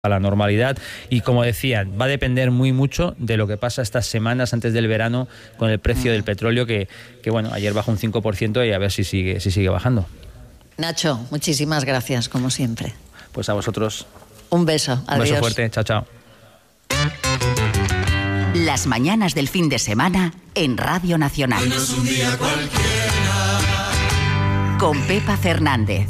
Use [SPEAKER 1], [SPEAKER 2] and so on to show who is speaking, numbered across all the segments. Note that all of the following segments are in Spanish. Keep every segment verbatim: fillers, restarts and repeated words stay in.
[SPEAKER 1] a la normalidad y, como decían, va a depender muy mucho de lo que pasa estas semanas antes del verano con el precio del petróleo que, que bueno, ayer bajó un cinco por ciento y a ver si sigue, si sigue bajando.
[SPEAKER 2] Nacho, muchísimas gracias, como siempre.
[SPEAKER 1] Pues a vosotros.
[SPEAKER 2] Un beso, adiós.
[SPEAKER 1] Un beso fuerte, chao, chao.
[SPEAKER 3] Las mañanas del fin de semana en Radio Nacional.
[SPEAKER 4] Hoy no es un día cualquiera.
[SPEAKER 3] Con Pepa Fernández.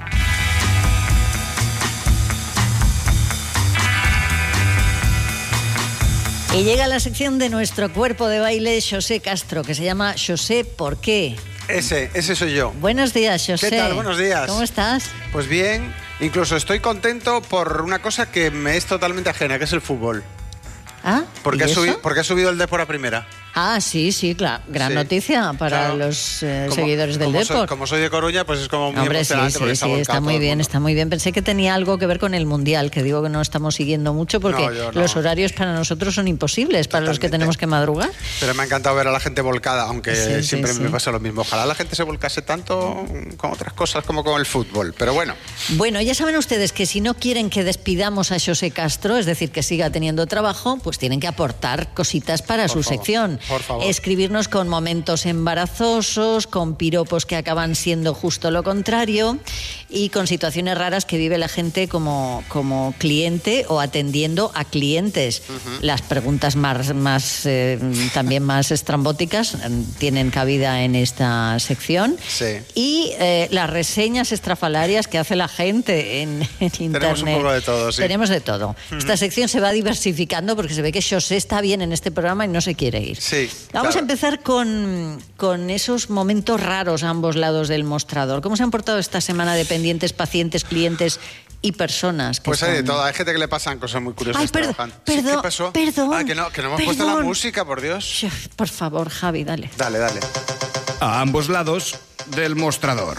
[SPEAKER 2] Y llega la sección de nuestro cuerpo de baile, José Castro, que se llama José ¿Por qué?
[SPEAKER 5] Ese, ese soy yo.
[SPEAKER 2] Buenos días, José.
[SPEAKER 5] ¿Qué tal? Buenos días.
[SPEAKER 2] ¿Cómo estás?
[SPEAKER 5] Pues bien, incluso estoy contento por una cosa que me es totalmente ajena, que es el fútbol.
[SPEAKER 2] ¿Ah?
[SPEAKER 5] Porque,
[SPEAKER 2] ¿y
[SPEAKER 5] ha,
[SPEAKER 2] eso?
[SPEAKER 5] subi- porque ha subido el Depor a primera.
[SPEAKER 2] Ah, sí, sí, claro. Gran
[SPEAKER 5] Sí.
[SPEAKER 2] noticia para
[SPEAKER 5] Claro.
[SPEAKER 2] los eh,
[SPEAKER 5] Como-
[SPEAKER 2] seguidores del
[SPEAKER 5] como soy,
[SPEAKER 2] Depor.
[SPEAKER 5] como soy de Coruña, pues es como muy
[SPEAKER 2] Hombre, sí,
[SPEAKER 5] emocionante
[SPEAKER 2] sí,
[SPEAKER 5] porque
[SPEAKER 2] sí,
[SPEAKER 5] está volcado
[SPEAKER 2] está muy
[SPEAKER 5] todo el
[SPEAKER 2] bien,
[SPEAKER 5] mundo.
[SPEAKER 2] está muy bien. Pensé que tenía algo que ver con el Mundial, que digo que no estamos siguiendo mucho porque
[SPEAKER 5] No, yo no.
[SPEAKER 2] los horarios para nosotros son imposibles, para los que
[SPEAKER 5] Totalmente.
[SPEAKER 2] tenemos que madrugar.
[SPEAKER 5] Pero me ha encantado ver a la gente volcada, aunque
[SPEAKER 2] Sí, sí,
[SPEAKER 5] siempre
[SPEAKER 2] sí.
[SPEAKER 5] me pasa lo mismo. Ojalá la gente se volcase tanto con otras cosas como con el fútbol. Pero bueno,
[SPEAKER 2] Bueno, ya saben ustedes que si no quieren que despidamos a José Castro, es decir, que siga teniendo trabajo, pues tienen que aportar cositas para
[SPEAKER 5] Por
[SPEAKER 2] su
[SPEAKER 5] favor,
[SPEAKER 2] sección.
[SPEAKER 5] por favor.
[SPEAKER 2] Escribirnos con momentos embarazosos, con piropos que acaban siendo justo lo contrario y con situaciones raras que vive la gente como, como cliente o atendiendo a clientes. Las preguntas más, más eh, también más estrambóticas eh, tienen cabida en esta sección.
[SPEAKER 5] Sí.
[SPEAKER 2] Y eh, las reseñas estrafalarias que hace la gente en, en internet.
[SPEAKER 5] Tenemos un poco de todo, sí.
[SPEAKER 2] Tenemos de todo. Esta sección se va diversificando porque se ve que José está bien en este programa y no se quiere ir.
[SPEAKER 5] Sí,
[SPEAKER 2] Vamos
[SPEAKER 5] claro.
[SPEAKER 2] a empezar con, con esos momentos raros a ambos lados del mostrador. ¿Cómo se han portado esta semana dependientes, pacientes, clientes y personas? Que
[SPEAKER 5] pues hay de
[SPEAKER 2] están-
[SPEAKER 5] todo. Hay gente que le pasan cosas muy curiosas
[SPEAKER 2] Ay, perdón,
[SPEAKER 5] trabajando. Sí,
[SPEAKER 2] perdón,
[SPEAKER 5] ¿qué pasó?
[SPEAKER 2] perdón,
[SPEAKER 5] Ah, que no, que no hemos puesto la
[SPEAKER 2] perdón.
[SPEAKER 5] música, por Dios.
[SPEAKER 2] Uf, por favor, Javi, dale.
[SPEAKER 5] Dale, dale.
[SPEAKER 6] A ambos lados del mostrador.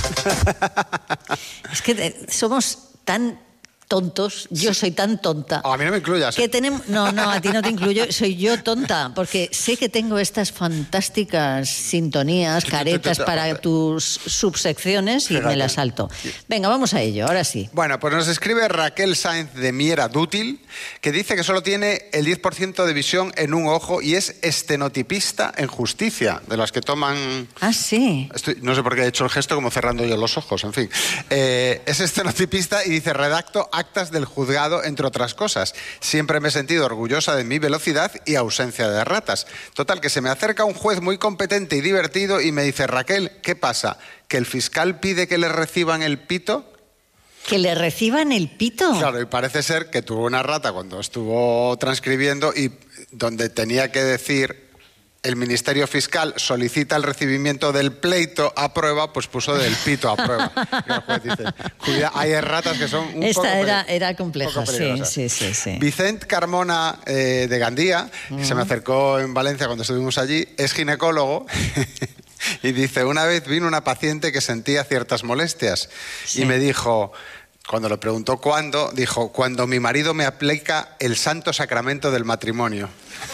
[SPEAKER 2] Es que eh, somos tan tontos, yo soy tan tonta.
[SPEAKER 5] A mí no me incluyas.
[SPEAKER 2] Que
[SPEAKER 5] ¿eh?
[SPEAKER 2] tenemos, no, no, a ti no te incluyo, soy yo tonta, porque sé que tengo estas fantásticas sintonías, caretas para tus subsecciones y me
[SPEAKER 5] Fíjate.
[SPEAKER 2] las salto. Venga, vamos a ello, ahora sí.
[SPEAKER 5] Bueno, pues nos escribe Raquel Sáenz de Miera Dútil, que dice que solo tiene el diez por ciento de visión en un ojo y es estenotipista en justicia, de las que toman...
[SPEAKER 2] Ah, sí.
[SPEAKER 5] Estoy- no sé por qué he hecho el gesto como cerrando yo los ojos, en fin. Eh, es estenotipista y dice, redacto actas del juzgado, entre otras cosas. Siempre me he sentido orgullosa de mi velocidad y ausencia de ratas. Total, que se me acerca un juez muy competente y divertido y me dice, Raquel, ¿qué pasa? ¿Que el fiscal pide que le reciban el pito?
[SPEAKER 2] ¿Que le reciban el pito?
[SPEAKER 5] Claro, y parece ser que tuvo una rata cuando estuvo transcribiendo y donde tenía que decir el Ministerio Fiscal solicita el recibimiento del pleito a prueba, pues puso del pito a prueba. Y el juez dice, cuida, hay erratas que son un
[SPEAKER 2] Esta
[SPEAKER 5] poco
[SPEAKER 2] era,
[SPEAKER 5] peli-
[SPEAKER 2] era
[SPEAKER 5] un
[SPEAKER 2] compleja,
[SPEAKER 5] poco
[SPEAKER 2] sí,
[SPEAKER 5] peligrosas.
[SPEAKER 2] sí, sí, sí.
[SPEAKER 5] Vicent Carmona eh, de Gandía, que se me acercó en Valencia cuando estuvimos allí, es ginecólogo y dice, una vez vino una paciente que sentía ciertas molestias
[SPEAKER 2] Sí.
[SPEAKER 5] y me dijo, cuando le preguntó cuándo, dijo, cuando mi marido me aplica el santo sacramento del matrimonio.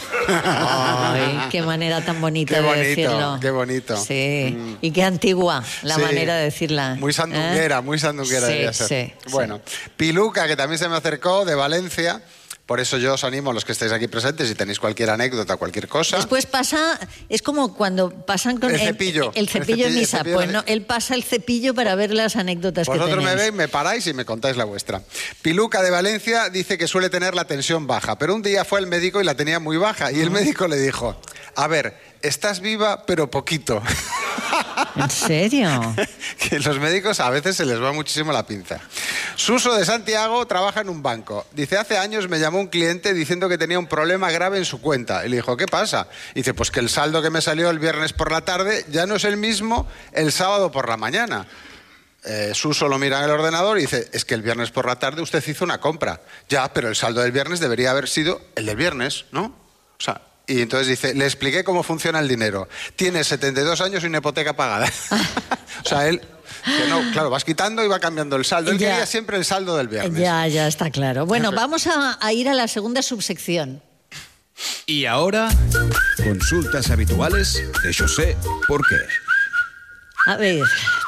[SPEAKER 2] Ay, qué manera tan bonita
[SPEAKER 5] Qué
[SPEAKER 2] de
[SPEAKER 5] bonito,
[SPEAKER 2] decirlo.
[SPEAKER 5] qué bonito.
[SPEAKER 2] Sí,
[SPEAKER 5] Mm.
[SPEAKER 2] y qué antigua la
[SPEAKER 5] Sí,
[SPEAKER 2] manera de decirla.
[SPEAKER 5] Muy sandunguera,
[SPEAKER 2] ¿eh?
[SPEAKER 5] muy sandunguera
[SPEAKER 2] Sí,
[SPEAKER 5] debía ser.
[SPEAKER 2] sí,
[SPEAKER 5] Bueno, Piluca, que también se me acercó, de Valencia. Por eso yo os animo a los que estéis aquí presentes, si tenéis cualquier anécdota, cualquier cosa.
[SPEAKER 2] Después pasa, es como cuando pasan con
[SPEAKER 5] El cepillo.
[SPEAKER 2] el,
[SPEAKER 5] El
[SPEAKER 2] cepillo
[SPEAKER 5] cepillo-
[SPEAKER 2] en
[SPEAKER 5] el
[SPEAKER 2] misa.
[SPEAKER 5] cepillo
[SPEAKER 2] Pues
[SPEAKER 5] de-
[SPEAKER 2] no, él pasa el cepillo para ver las anécdotas que
[SPEAKER 5] Vosotros
[SPEAKER 2] tenéis.
[SPEAKER 5] me veis, me paráis y me contáis la vuestra. Piluca de Valencia dice que suele tener la tensión baja, pero un día fue al médico y la tenía muy baja. Y el médico le dijo, a ver, estás viva, pero poquito.
[SPEAKER 2] ¿En serio?
[SPEAKER 5] Que los médicos a veces se les va muchísimo la pinza. Suso de Santiago trabaja en un banco. Dice, hace años me llamó un cliente diciendo que tenía un problema grave en su cuenta. Y le dijo, ¿qué pasa? Dice, pues que el saldo que me salió el viernes por la tarde ya no es el mismo el sábado por la mañana. Eh, Suso lo mira en el ordenador y dice, es que el viernes por la tarde usted hizo una compra. Ya, pero el saldo del viernes debería haber sido el del viernes, ¿no? O sea... Y entonces dice, le expliqué cómo funciona el dinero. Tiene setenta y dos años y una hipoteca pagada. O sea, él, que no, claro, vas quitando y va cambiando el saldo. Él
[SPEAKER 2] Ya.
[SPEAKER 5] quería siempre el saldo del viernes.
[SPEAKER 2] Ya, ya está claro. Bueno, vamos a, a ir a la segunda subsección.
[SPEAKER 6] Y ahora, consultas habituales de José ¿Por qué?
[SPEAKER 2] A ver,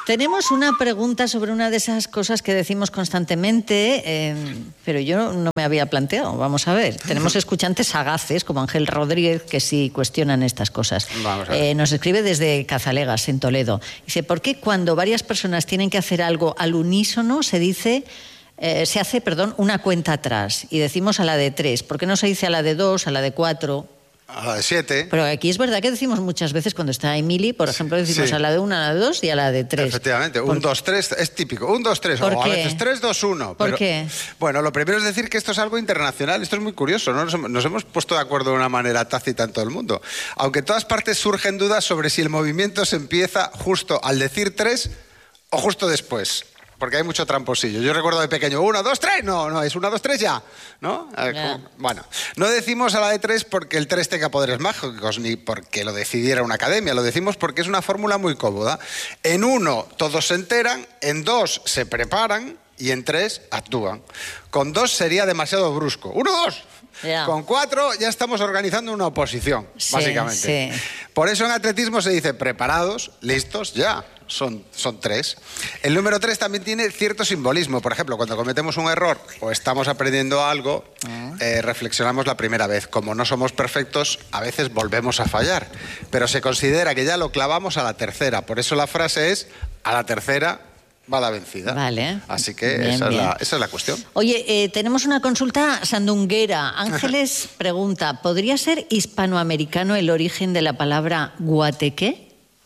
[SPEAKER 2] Tenemos una pregunta sobre una de esas cosas que decimos constantemente, eh, pero yo no me había planteado. Vamos a ver. Tenemos escuchantes sagaces, como Ángel Rodríguez, que sí cuestionan estas cosas.
[SPEAKER 5] Vamos a ver.
[SPEAKER 2] Eh, nos escribe desde Cazalegas, en Toledo. Dice, ¿por qué cuando varias personas tienen que hacer algo al unísono se dice... Eh, se hace, perdón, una cuenta atrás y decimos a la de tres? ¿Por qué no se dice a la de dos, a la de cuatro?
[SPEAKER 5] A la de siete.
[SPEAKER 2] Pero aquí es verdad que decimos muchas veces cuando está Emily, por ejemplo, decimos
[SPEAKER 5] sí.
[SPEAKER 2] a la de una, a la de dos y a la de tres.
[SPEAKER 5] Efectivamente,
[SPEAKER 2] ¿Por
[SPEAKER 5] un, dos, tres es típico. Un, dos, tres,
[SPEAKER 2] ¿Por
[SPEAKER 5] o a
[SPEAKER 2] qué?
[SPEAKER 5] veces tres, dos, uno.
[SPEAKER 2] ¿Por
[SPEAKER 5] pero,
[SPEAKER 2] qué?
[SPEAKER 5] Bueno, lo primero es decir que esto es algo internacional. Esto es muy curioso, ¿no? Nos, nos hemos puesto de acuerdo de una manera tácita en todo el mundo. Aunque en todas partes surgen dudas sobre si el movimiento se empieza justo al decir tres o justo después. Porque hay mucho tramposillo. Yo recuerdo de pequeño, uno, dos, tres. No, no, es uno, dos, tres ya. ¿No?
[SPEAKER 2] Yeah.
[SPEAKER 5] Bueno, no decimos a la de tres porque el tres tenga poderes mágicos, ni porque lo decidiera una academia. Lo decimos porque es una fórmula muy cómoda. En uno todos se enteran, en dos se preparan y en tres actúan. Con dos sería demasiado brusco. Uno, dos.
[SPEAKER 2] Yeah.
[SPEAKER 5] Con cuatro ya estamos organizando una oposición,
[SPEAKER 2] Sí,
[SPEAKER 5] básicamente.
[SPEAKER 2] sí.
[SPEAKER 5] Por eso en atletismo se dice preparados, listos, ya. Son, son tres. El número tres también tiene cierto simbolismo. Por ejemplo, cuando cometemos un error o estamos aprendiendo algo, uh-huh. eh, reflexionamos la primera vez. Como no somos perfectos, a veces volvemos a fallar. Pero se considera que ya lo clavamos a la tercera. Por eso la frase es, a la tercera va la vencida.
[SPEAKER 2] Vale.
[SPEAKER 5] Así que
[SPEAKER 2] Bien,
[SPEAKER 5] esa, es
[SPEAKER 2] bien.
[SPEAKER 5] la, esa es la cuestión.
[SPEAKER 2] Oye, eh, tenemos una consulta sandunguera. Ángeles pregunta, ¿podría ser hispanoamericano el origen de la palabra guateque?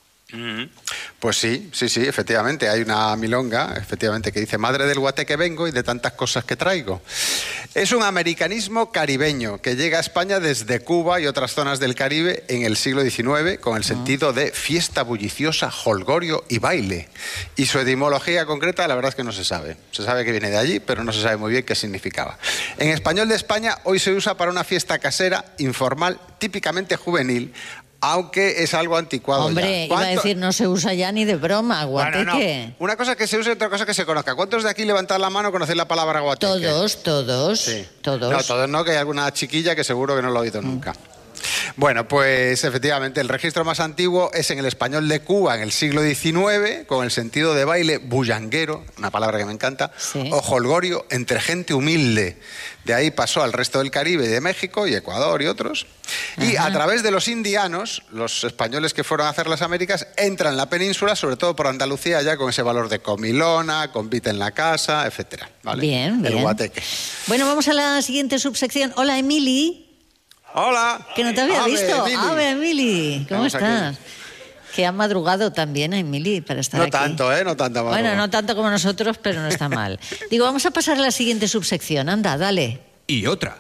[SPEAKER 5] Pues sí, sí, sí, efectivamente. Hay una milonga, efectivamente, que dice madre del guateque vengo y de tantas cosas que traigo. Es un americanismo caribeño que llega a España desde Cuba y otras zonas del Caribe en el siglo diecinueve con el sentido de fiesta bulliciosa, jolgorio y baile. Y su etimología concreta, la verdad es que no se sabe. Se sabe que viene de allí, pero no se sabe muy bien qué significaba. En español de España hoy se usa para una fiesta casera, informal, típicamente juvenil, aunque es algo anticuado.
[SPEAKER 2] Hombre,
[SPEAKER 5] ya.
[SPEAKER 2] iba a decir, no se usa ya ni de broma, guateque.
[SPEAKER 5] Bueno, no. Una cosa es que se use y otra cosa es que se conozca. ¿Cuántos de aquí levantan la mano conocen la palabra guateque?
[SPEAKER 2] Todos, todos,
[SPEAKER 5] sí.
[SPEAKER 2] todos.
[SPEAKER 5] No, todos no, que hay alguna chiquilla que seguro que no lo ha oído mm. nunca. Bueno, pues efectivamente el registro más antiguo es en el español de Cuba en el siglo diecinueve, con el sentido de baile bullanguero, una palabra que me encanta,
[SPEAKER 2] sí.
[SPEAKER 5] o jolgorio entre gente humilde. De ahí pasó al resto del Caribe, de México y Ecuador y otros. Y
[SPEAKER 2] Ajá.
[SPEAKER 5] a través de los indianos, los españoles que fueron a hacer las Américas, entran en la península, sobre todo por Andalucía, ya con ese valor de comilona, convite en la casa, etcétera. ¿Vale?
[SPEAKER 2] Bien, bien.
[SPEAKER 5] El guateque.
[SPEAKER 2] Bueno, vamos a la siguiente subsección. Hola, Emily.
[SPEAKER 5] Hola.
[SPEAKER 2] Que no te había
[SPEAKER 5] Ave,
[SPEAKER 2] visto.
[SPEAKER 5] Emily.
[SPEAKER 2] Ave, Emily. ¿Cómo
[SPEAKER 5] Estamos
[SPEAKER 2] estás?
[SPEAKER 5] aquí.
[SPEAKER 2] Que ha madrugado también, Emily, para estar
[SPEAKER 5] No
[SPEAKER 2] aquí.
[SPEAKER 5] tanto, ¿eh? No tanto.
[SPEAKER 2] Bueno, no tanto como nosotros, pero no está mal. Digo, vamos a pasar a la siguiente subsección. Anda, dale.
[SPEAKER 6] Y otra.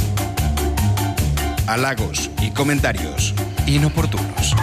[SPEAKER 6] Halagos y comentarios inoportunos.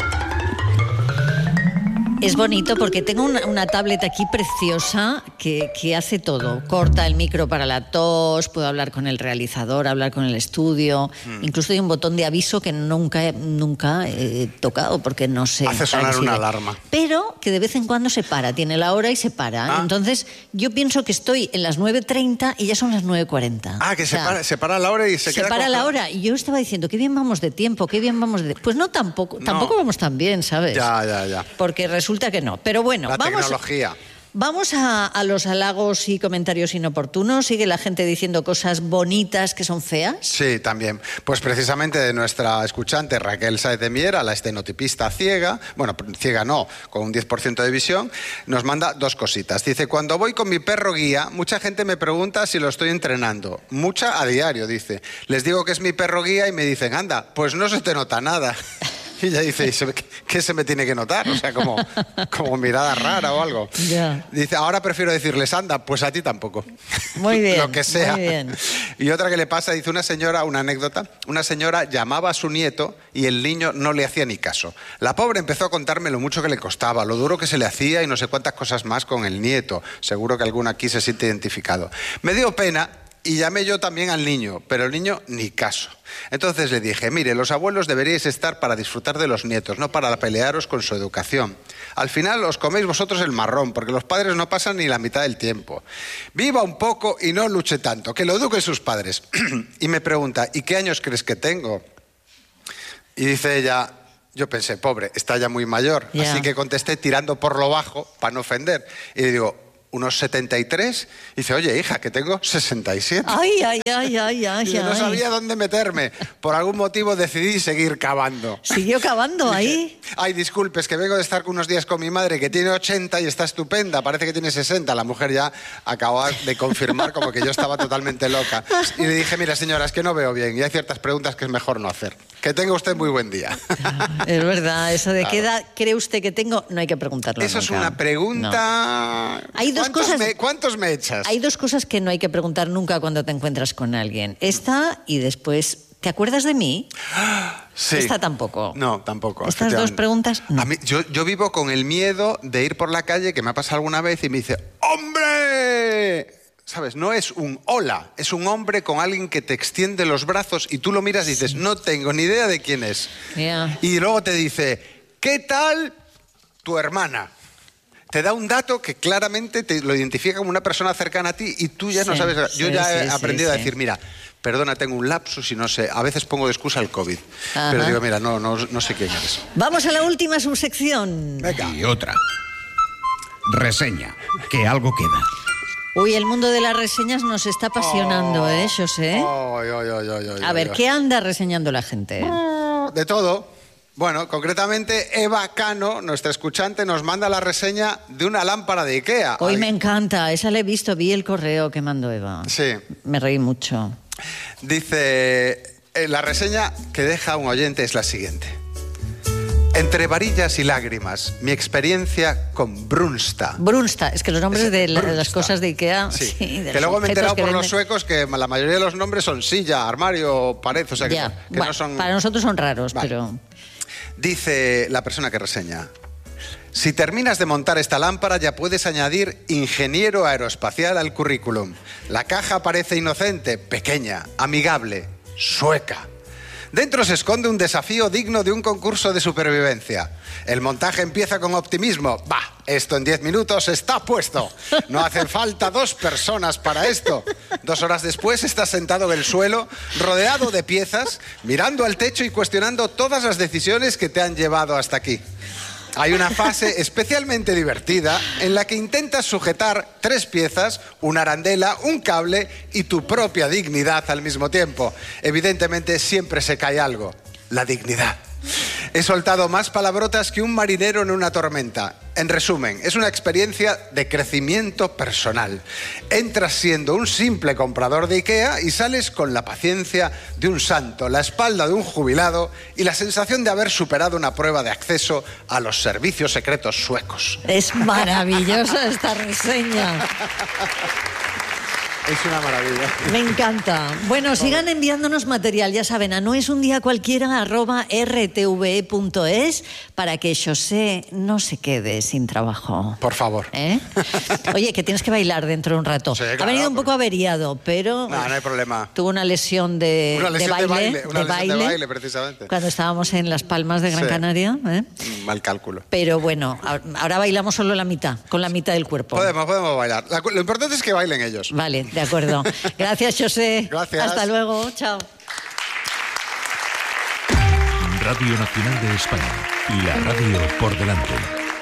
[SPEAKER 2] Es bonito porque tengo una, una tablet aquí preciosa que, que hace todo. Corta el micro para la tos, puedo hablar con el realizador, hablar con el estudio. Mm. Incluso hay un botón de aviso que nunca, nunca he tocado porque no sé.
[SPEAKER 5] Hace sonar una alarma.
[SPEAKER 2] Pero que de vez en cuando se para, tiene la hora y se para. Ah. Entonces yo pienso que estoy en las nueve treinta y ya son las nueve cuarenta.
[SPEAKER 5] Ah, que
[SPEAKER 2] o
[SPEAKER 5] se,
[SPEAKER 2] sea,
[SPEAKER 5] para, se para la hora y se,
[SPEAKER 2] se
[SPEAKER 5] queda...
[SPEAKER 2] Se para
[SPEAKER 5] con...
[SPEAKER 2] la hora. Y yo estaba diciendo, qué bien vamos de tiempo, qué bien vamos de... Pues no, tampoco,
[SPEAKER 5] no.
[SPEAKER 2] tampoco vamos tan bien, ¿sabes?
[SPEAKER 5] Ya, ya, ya.
[SPEAKER 2] Porque resulta que no. Pero bueno,
[SPEAKER 5] la
[SPEAKER 2] vamos,
[SPEAKER 5] tecnología.
[SPEAKER 2] Vamos a, a los halagos y comentarios inoportunos. ¿Sigue la gente diciendo cosas bonitas que son feas?
[SPEAKER 5] Sí, también. Pues precisamente de nuestra escuchante Raquel Sáez de Miera, la estenotipista ciega, bueno, ciega no, con un diez por ciento de visión, nos manda dos cositas. Dice, cuando voy con mi perro guía, mucha gente me pregunta si lo estoy entrenando. Mucha a diario, dice. Les digo que es mi perro guía y me dicen, anda, pues no se te nota nada. Y ella dice, ¿qué se me tiene que notar? O sea, como, como mirada rara o algo.
[SPEAKER 2] Ya.
[SPEAKER 5] Dice, ahora prefiero decirles, anda, pues a ti tampoco.
[SPEAKER 2] Muy bien,
[SPEAKER 5] lo que sea.
[SPEAKER 2] muy bien.
[SPEAKER 5] Y otra que le pasa, dice una señora, una anécdota, una señora llamaba a su nieto y el niño no le hacía ni caso. La pobre empezó a contarme lo mucho que le costaba, lo duro que se le hacía y no sé cuántas cosas más con el nieto. Seguro que alguno aquí se siente identificado. Me dio pena y llamé yo también al niño, pero el niño ni caso. Entonces le dije, mire, los abuelos deberíais estar para disfrutar de los nietos, no para pelearos con su educación. Al final os coméis vosotros el marrón, porque los padres no pasan ni la mitad del tiempo. Viva un poco y no luche tanto, que lo eduquen sus padres. Y me pregunta, ¿y qué años crees que tengo? Y dice ella, Yo pensé, pobre, está ya muy mayor.
[SPEAKER 2] Ya.
[SPEAKER 5] Así que contesté tirando por lo bajo para no ofender. Y le digo, unos setenta y tres. Y dice, oye, hija, que tengo sesenta y siete.
[SPEAKER 2] Ay, ay, ay, ay, ay,
[SPEAKER 5] Y yo no
[SPEAKER 2] ay.
[SPEAKER 5] sabía dónde meterme. Por algún motivo decidí seguir cavando.
[SPEAKER 2] Siguió cavando ahí.
[SPEAKER 5] Ay, disculpes, que vengo de estar unos días con mi madre, que tiene ochenta y está estupenda. Parece que tiene sesenta. La mujer ya acababa de confirmar como que yo estaba totalmente loca. Y le dije, mira, señora, es que no veo bien y hay ciertas preguntas que es mejor no hacer. Que tenga usted muy buen día.
[SPEAKER 2] Es verdad, eso de
[SPEAKER 5] Claro.
[SPEAKER 2] qué edad cree usted que tengo, no hay que preguntarlo
[SPEAKER 5] Eso es
[SPEAKER 2] nunca.
[SPEAKER 5] una pregunta...
[SPEAKER 2] No. Hay dos
[SPEAKER 5] ¿Cuántos
[SPEAKER 2] cosas-
[SPEAKER 5] Me, ¿Cuántos me echas?
[SPEAKER 2] Hay dos cosas que no hay que preguntar nunca cuando te encuentras con alguien. Esta y después, ¿te acuerdas de mí?
[SPEAKER 5] Sí.
[SPEAKER 2] Esta tampoco.
[SPEAKER 5] No, tampoco.
[SPEAKER 2] Estas dos
[SPEAKER 5] efectivamente.
[SPEAKER 2] preguntas, no.
[SPEAKER 5] A mí, yo, yo vivo con el miedo de ir por la calle, que me ha pasado alguna vez, y me dice, ¡hombre! ¿Sabes? No es un hola, es un hombre con alguien que te extiende los brazos y tú lo miras y dices, no tengo ni idea de quién es.
[SPEAKER 2] Ya.
[SPEAKER 5] Y luego te dice, ¿qué tal tu hermana? Te da un dato que claramente te lo identifica como una persona cercana a ti y tú ya no
[SPEAKER 2] Sí,
[SPEAKER 5] sabes. Yo
[SPEAKER 2] sí,
[SPEAKER 5] ya
[SPEAKER 2] sí,
[SPEAKER 5] he
[SPEAKER 2] sí,
[SPEAKER 5] aprendido a
[SPEAKER 2] sí.
[SPEAKER 5] decir, mira, perdona, tengo un lapsus y no sé, a veces pongo de excusa el COVID.
[SPEAKER 2] Ajá.
[SPEAKER 5] Pero digo, mira, no, no, no sé quién eres.
[SPEAKER 2] Vamos a la última subsección.
[SPEAKER 5] Venga.
[SPEAKER 6] Y otra. Reseña, que algo queda.
[SPEAKER 2] Uy, el mundo de las reseñas nos está apasionando, ¿eh, José?
[SPEAKER 5] Ay, ay, ay, ay, ay,
[SPEAKER 2] A
[SPEAKER 5] ay,
[SPEAKER 2] ver,
[SPEAKER 5] ay.
[SPEAKER 2] ¿qué anda reseñando la gente?
[SPEAKER 5] De todo. Bueno, concretamente Eva Cano, nuestra escuchante, nos manda la reseña de una lámpara de Ikea.
[SPEAKER 2] Hoy
[SPEAKER 5] Ay,
[SPEAKER 2] me encanta, esa la he visto, vi el correo que mandó Eva.
[SPEAKER 5] Sí.
[SPEAKER 2] Me reí mucho.
[SPEAKER 5] Dice, eh, la reseña que deja un oyente es la siguiente. Entre varillas y lágrimas, mi experiencia con Brunsta.
[SPEAKER 2] Brunsta, es que los nombres
[SPEAKER 5] Ese,
[SPEAKER 2] de, la- de las
[SPEAKER 5] Brunsta.
[SPEAKER 2] cosas de Ikea...
[SPEAKER 5] Sí,
[SPEAKER 2] sí, de
[SPEAKER 5] que
[SPEAKER 2] los
[SPEAKER 5] luego me he
[SPEAKER 2] objetos
[SPEAKER 5] enterado
[SPEAKER 2] que
[SPEAKER 5] por los
[SPEAKER 2] venden.
[SPEAKER 5] suecos que la mayoría de los nombres son silla, armario, pared, o sea que,
[SPEAKER 2] Ya,
[SPEAKER 5] que
[SPEAKER 2] bueno,
[SPEAKER 5] no son...
[SPEAKER 2] para nosotros son raros,
[SPEAKER 5] Vale.
[SPEAKER 2] pero...
[SPEAKER 5] Dice la persona que reseña, si terminas de montar esta lámpara ya puedes añadir ingeniero aeroespacial al currículum. La caja parece inocente, pequeña, amigable, sueca. Dentro se esconde un desafío digno de un concurso de supervivencia. El montaje empieza con optimismo. Bah, esto en diez minutos está puesto. No hacen falta dos personas para esto. Dos horas después estás sentado en el suelo, rodeado de piezas, mirando al techo y cuestionando todas las decisiones que te han llevado hasta aquí. Hay una fase especialmente divertida en la que intentas sujetar tres piezas, una arandela, un cable y tu propia dignidad al mismo tiempo. Evidentemente siempre se cae algo, la dignidad. He soltado más palabrotas que un marinero en una tormenta. En resumen, es una experiencia de crecimiento personal. Entras siendo un simple comprador de Ikea y sales con la paciencia de un santo, la espalda de un jubilado y la sensación de haber superado una prueba de acceso a los servicios secretos suecos.
[SPEAKER 2] Es maravillosa esta reseña.
[SPEAKER 5] Es una maravilla.
[SPEAKER 2] Me encanta. Bueno, sigan enviándonos material, ya saben, a no es un día cualquiera arroba r t v e punto es para que José no se quede sin trabajo.
[SPEAKER 5] Por favor.
[SPEAKER 2] ¿Eh? Oye, que tienes que bailar dentro de un rato.
[SPEAKER 5] Sí,
[SPEAKER 2] ha
[SPEAKER 5] claro,
[SPEAKER 2] venido un poco
[SPEAKER 5] porque-
[SPEAKER 2] averiado, pero
[SPEAKER 5] No, no hay problema.
[SPEAKER 2] tuvo una lesión de,
[SPEAKER 5] Una lesión de
[SPEAKER 2] de baile,
[SPEAKER 5] baile, una lesión de baile, precisamente.
[SPEAKER 2] cuando estábamos en Las Palmas de Gran
[SPEAKER 5] Sí.
[SPEAKER 2] Canaria. ¿eh?
[SPEAKER 5] Mal cálculo.
[SPEAKER 2] Pero bueno, a- ahora bailamos solo la mitad, con la mitad del cuerpo.
[SPEAKER 5] Podemos, podemos bailar. La cu- lo importante es que bailen ellos.
[SPEAKER 2] Vale, de acuerdo. Gracias, José.
[SPEAKER 5] Gracias.
[SPEAKER 2] Hasta luego. Chao.
[SPEAKER 7] Radio Nacional de España. La radio por delante.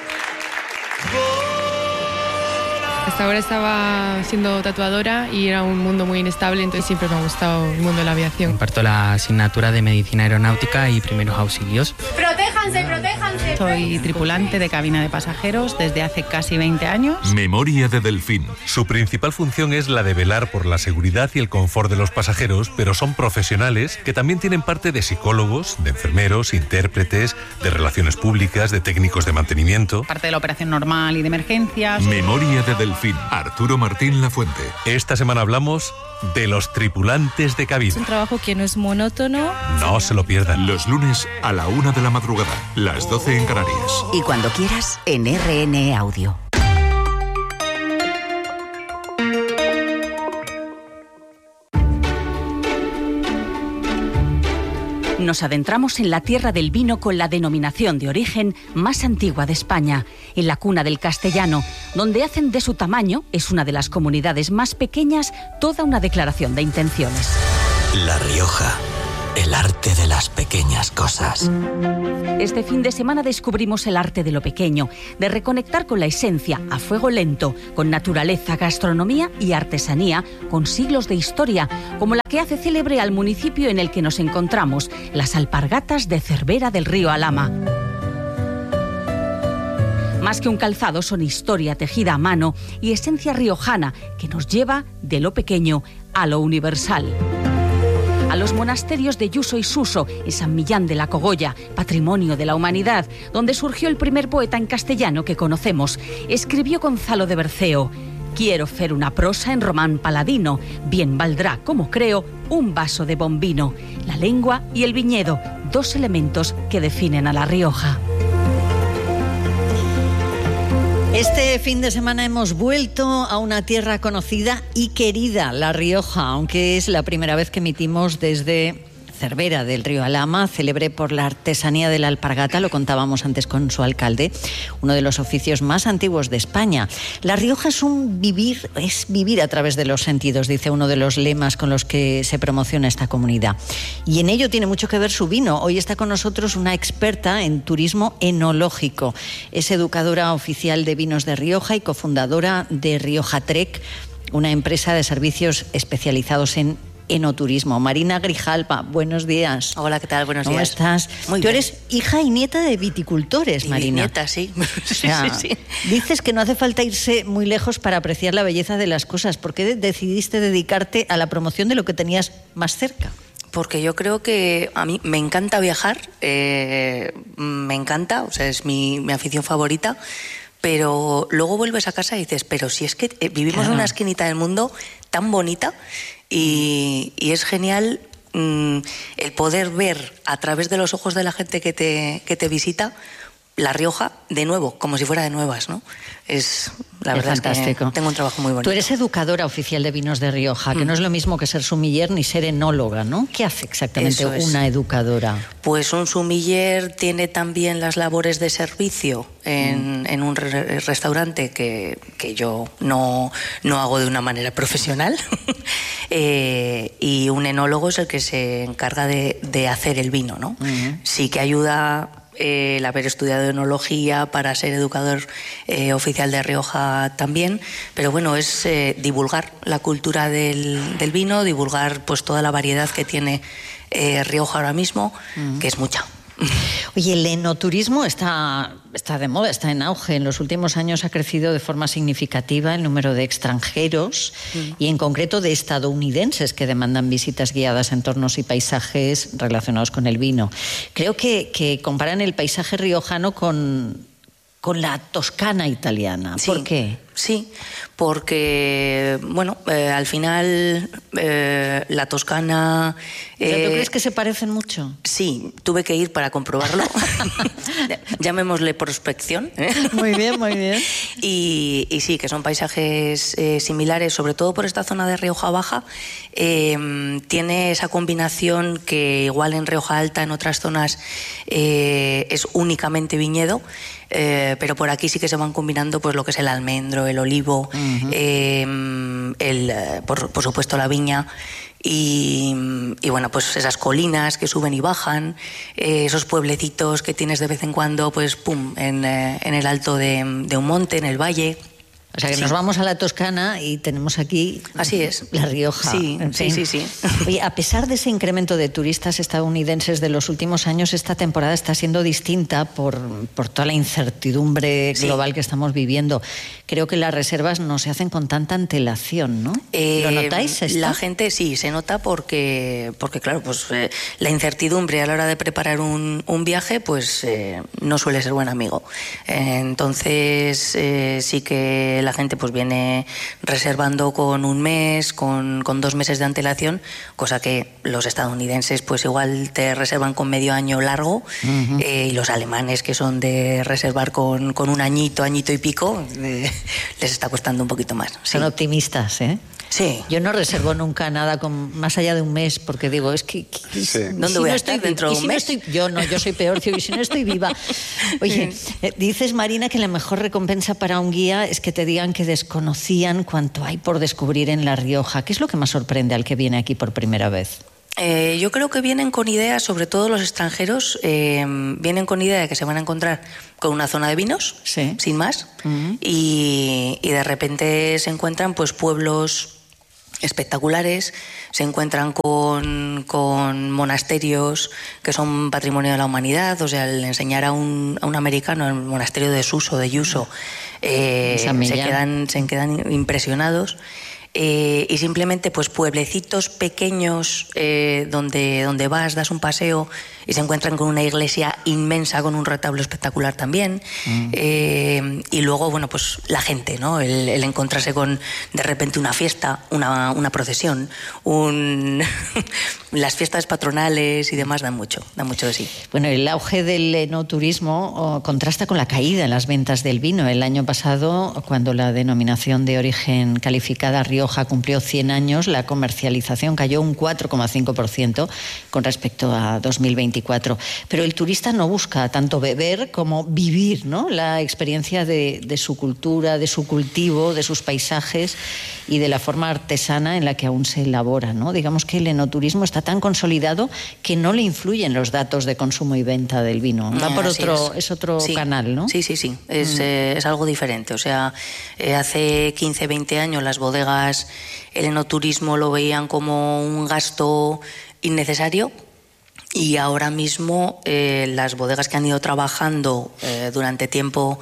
[SPEAKER 8] Hasta ahora estaba siendo tatuadora y era un mundo muy inestable, entonces siempre me ha gustado el mundo de la aviación.
[SPEAKER 9] Imparto la asignatura de Medicina Aeronáutica y Primeros Auxilios.
[SPEAKER 10] ¡Protéjanse, protéjanse!
[SPEAKER 11] Soy tripulante de cabina de pasajeros desde hace casi veinte años.
[SPEAKER 7] Memoria de Delfín. Su principal función es la de velar por la seguridad y el confort de los pasajeros, pero son profesionales que también tienen parte de psicólogos, de enfermeros, intérpretes, de relaciones públicas, de técnicos de mantenimiento.
[SPEAKER 11] Parte de la operación normal y de emergencias.
[SPEAKER 7] Memoria de Delfín. Arturo Martín Lafuente. Esta semana hablamos de los tripulantes de cabina.
[SPEAKER 8] Es un trabajo que no es monótono.
[SPEAKER 7] No se lo pierdan. Los lunes a la una de la madrugada, las doce en Canarias.
[SPEAKER 3] Y cuando quieras, en R N E Audio. Nos adentramos en la tierra del vino con la denominación de origen más antigua de España, en la cuna del castellano, donde hacen de su tamaño, es una de las comunidades más pequeñas, toda una declaración de intenciones.
[SPEAKER 12] La Rioja. El arte de las pequeñas cosas.
[SPEAKER 3] Este fin de semana descubrimos el arte de lo pequeño, de reconectar con la esencia a fuego lento, con naturaleza, gastronomía y artesanía, con siglos de historia, como la que hace célebre al municipio en el que nos encontramos, las alpargatas de Cervera del río Alhama. Más que un calzado, son historia tejida a mano y esencia riojana que nos lleva de lo pequeño a lo universal. A los monasterios de Yuso y Suso, en San Millán de la Cogolla, patrimonio de la humanidad, donde surgió el primer poeta en castellano que conocemos. Escribió Gonzalo de Berceo: quiero fer una prosa en román paladino, bien valdrá, como creo, un vaso de bon vino. La lengua y el viñedo, dos elementos que definen a La Rioja.
[SPEAKER 2] Este fin de semana hemos vuelto a una tierra conocida y querida, La Rioja, aunque es la primera vez que emitimos desde Cervera del río Alhama, célebre por la artesanía de la alpargata, lo contábamos antes con su alcalde, uno de los oficios más antiguos de España. La Rioja es un vivir, es vivir a través de los sentidos, dice uno de los lemas con los que se promociona esta comunidad. Y en ello tiene mucho que ver su vino. Hoy está con nosotros una experta en turismo enológico. Es educadora oficial de vinos de Rioja y cofundadora de Rioja Trek, una empresa de servicios especializados en enoturismo. Marina Grijalva, buenos días.
[SPEAKER 13] Hola, ¿qué tal? Buenos
[SPEAKER 2] ¿Cómo
[SPEAKER 13] días.
[SPEAKER 2] estás?
[SPEAKER 13] Muy
[SPEAKER 2] Tú
[SPEAKER 13] bien.
[SPEAKER 2] eres hija y nieta de viticultores,
[SPEAKER 13] Y
[SPEAKER 2] Marina.
[SPEAKER 13] nieta, sí.
[SPEAKER 2] O sea,
[SPEAKER 13] sí, sí.
[SPEAKER 2] dices que no hace falta irse muy lejos para apreciar la belleza de las cosas. ¿Por qué decidiste dedicarte a la promoción de lo que tenías más cerca?
[SPEAKER 13] Porque yo creo que a mí me encanta viajar, eh, me encanta, o sea, es mi, mi afición favorita, pero luego vuelves a casa y dices, pero si es que eh, vivimos
[SPEAKER 2] Claro.
[SPEAKER 13] en una esquinita del mundo tan bonita y, y es genial mm, el poder ver a través de los ojos de la gente que te, que te visita La Rioja de nuevo, como si fuera de nuevas, ¿no? Es, la
[SPEAKER 2] Es
[SPEAKER 13] verdad
[SPEAKER 2] fantástico.
[SPEAKER 13] es que tengo un trabajo muy bonito.
[SPEAKER 2] Tú eres educadora oficial de vinos de Rioja, que
[SPEAKER 13] Mm.
[SPEAKER 2] no es lo mismo que ser sumiller ni ser enóloga, ¿no? ¿Qué hace exactamente
[SPEAKER 13] Eso es.
[SPEAKER 2] una educadora?
[SPEAKER 13] Pues un sumiller tiene también las labores de servicio en, en un re- restaurante que, que yo no, no hago de una manera profesional. Eh, y un enólogo es el que se encarga de, de hacer el vino, ¿no?
[SPEAKER 2] Ujú.
[SPEAKER 13] Sí que ayuda eh, el haber estudiado enología para ser educador eh, oficial de Rioja también, pero bueno, es eh, divulgar la cultura del, del vino, divulgar pues toda la variedad que tiene eh, Rioja ahora mismo,
[SPEAKER 2] Ujú.
[SPEAKER 13] que es mucha.
[SPEAKER 2] Oye, el enoturismo está, está de moda, está en auge. En los últimos años ha crecido de forma significativa el número de extranjeros y en concreto de estadounidenses que demandan visitas guiadas a entornos y paisajes relacionados con el vino. Creo que, que comparan el paisaje riojano con, con la Toscana italiana.
[SPEAKER 13] Sí.
[SPEAKER 2] ¿Por qué?
[SPEAKER 13] Sí, porque, bueno, eh, al final eh, la Toscana...
[SPEAKER 2] ¿Pero ¿Tú
[SPEAKER 13] eh,
[SPEAKER 2] crees que se parecen mucho?
[SPEAKER 13] Sí, tuve que ir para comprobarlo. Llamémosle prospección. ¿eh?
[SPEAKER 2] Muy bien, muy bien.
[SPEAKER 13] Y, y sí, que son paisajes eh, similares, sobre todo por esta zona de Rioja Baja. Eh, tiene esa combinación que igual en Rioja Alta, en otras zonas, eh, es únicamente viñedo. Eh, pero por aquí sí que se van combinando pues lo que es el almendro, el olivo,
[SPEAKER 2] Ujú.
[SPEAKER 13] eh, el, eh, por, por supuesto la viña y, y bueno, pues esas colinas que suben y bajan, eh, esos pueblecitos que tienes de vez en cuando, pues pum, en, eh, en el alto de, de un monte, en el valle.
[SPEAKER 2] O sea que
[SPEAKER 13] Sí.
[SPEAKER 2] nos vamos a la Toscana y tenemos aquí
[SPEAKER 13] Así es.
[SPEAKER 2] La Rioja.
[SPEAKER 13] Sí,
[SPEAKER 2] En
[SPEAKER 13] sí,
[SPEAKER 2] fin.
[SPEAKER 13] sí, sí.
[SPEAKER 2] Oye, a pesar de ese incremento de turistas estadounidenses de los últimos años, esta temporada está siendo distinta por, por toda la incertidumbre
[SPEAKER 13] Sí.
[SPEAKER 2] global que estamos viviendo. Creo que las reservas no se hacen con tanta antelación, ¿no?
[SPEAKER 13] Eh,
[SPEAKER 2] ¿Lo notáis esto?
[SPEAKER 13] La gente sí, se nota porque, porque claro, pues eh, la incertidumbre a la hora de preparar un, un viaje, pues eh, no suele ser buen amigo. Eh, entonces eh, sí que la gente pues viene reservando con un mes, con, con dos meses de antelación, cosa que los estadounidenses pues igual te reservan con medio año largo.
[SPEAKER 2] Ujú.
[SPEAKER 13] eh, y los alemanes que son de reservar con, con un añito, añito y pico, eh, les está costando un poquito más. Sí.
[SPEAKER 2] Son optimistas, ¿eh?
[SPEAKER 13] Sí.
[SPEAKER 2] Yo no reservo nunca nada con más allá de un mes porque digo, es que... que-
[SPEAKER 5] Sí.
[SPEAKER 2] ¿y
[SPEAKER 13] ¿Dónde
[SPEAKER 2] si
[SPEAKER 13] voy
[SPEAKER 2] no
[SPEAKER 13] a
[SPEAKER 2] estoy
[SPEAKER 13] estar dentro
[SPEAKER 2] vi-
[SPEAKER 13] de
[SPEAKER 2] y
[SPEAKER 13] un
[SPEAKER 2] si no
[SPEAKER 13] mes?
[SPEAKER 2] estoy- yo no, yo soy peor, tío, y si no estoy viva. Oye, eh, dices, Marina, que la mejor recompensa para un guía es que te digan que desconocían cuánto hay por descubrir en La Rioja. ¿Qué es lo que más sorprende al que viene aquí por primera vez?
[SPEAKER 13] Eh, yo creo que vienen con ideas, sobre todo los extranjeros, eh, vienen con idea de que se van a encontrar con una zona de vinos,
[SPEAKER 2] sí.
[SPEAKER 13] sin más,
[SPEAKER 2] Uh-huh.
[SPEAKER 13] y, y de repente se encuentran pues pueblos espectaculares, se encuentran con, con monasterios que son patrimonio de la humanidad. O sea, el enseñar a un, a un americano el monasterio de Suso, de Yuso, eh, se, quedan, se quedan impresionados. Eh, y simplemente pues pueblecitos pequeños eh, donde, donde vas, das un paseo y se encuentran con una iglesia inmensa con un retablo espectacular también. Mm. Eh, y luego, bueno, pues la gente, ¿no? El, el encontrarse con de repente una fiesta, una, una procesión, un las fiestas patronales y demás dan mucho, dan mucho de sí.
[SPEAKER 2] Bueno, el auge del enoturismo oh, contrasta con la caída en las ventas del vino. El año pasado, cuando la denominación de origen calificada Rioja cumplió cien años, la comercialización cayó un cuatro coma cinco por ciento con respecto a dos mil veinticuatro. Pero el turista no busca tanto beber como vivir, ¿no? La experiencia de, de su cultura, de su cultivo, de sus paisajes y de la forma artesana en la que aún se elabora, ¿no? Digamos que el enoturismo está tan consolidado que no le influyen los datos de consumo y venta del vino. Va por otro, es. es otro
[SPEAKER 13] sí.
[SPEAKER 2] canal, ¿no?
[SPEAKER 13] Sí, sí, sí. Es, mm. eh, es algo diferente. O sea, eh, hace quince, veinte años las bodegas, el enoturismo lo veían como un gasto innecesario. Y ahora mismo eh, las bodegas que han ido trabajando eh, durante tiempo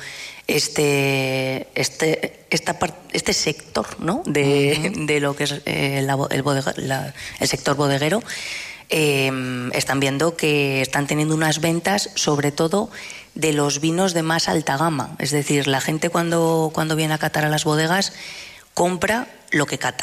[SPEAKER 13] este este esta part, este sector, ¿no? de, uh-huh. de lo que es eh, la, el, bodega, la, el sector bodeguero, eh, están viendo que están teniendo unas ventas, sobre todo de los vinos de más alta gama. Es decir, la gente cuando, cuando viene a catar a las bodegas compra lo que cata.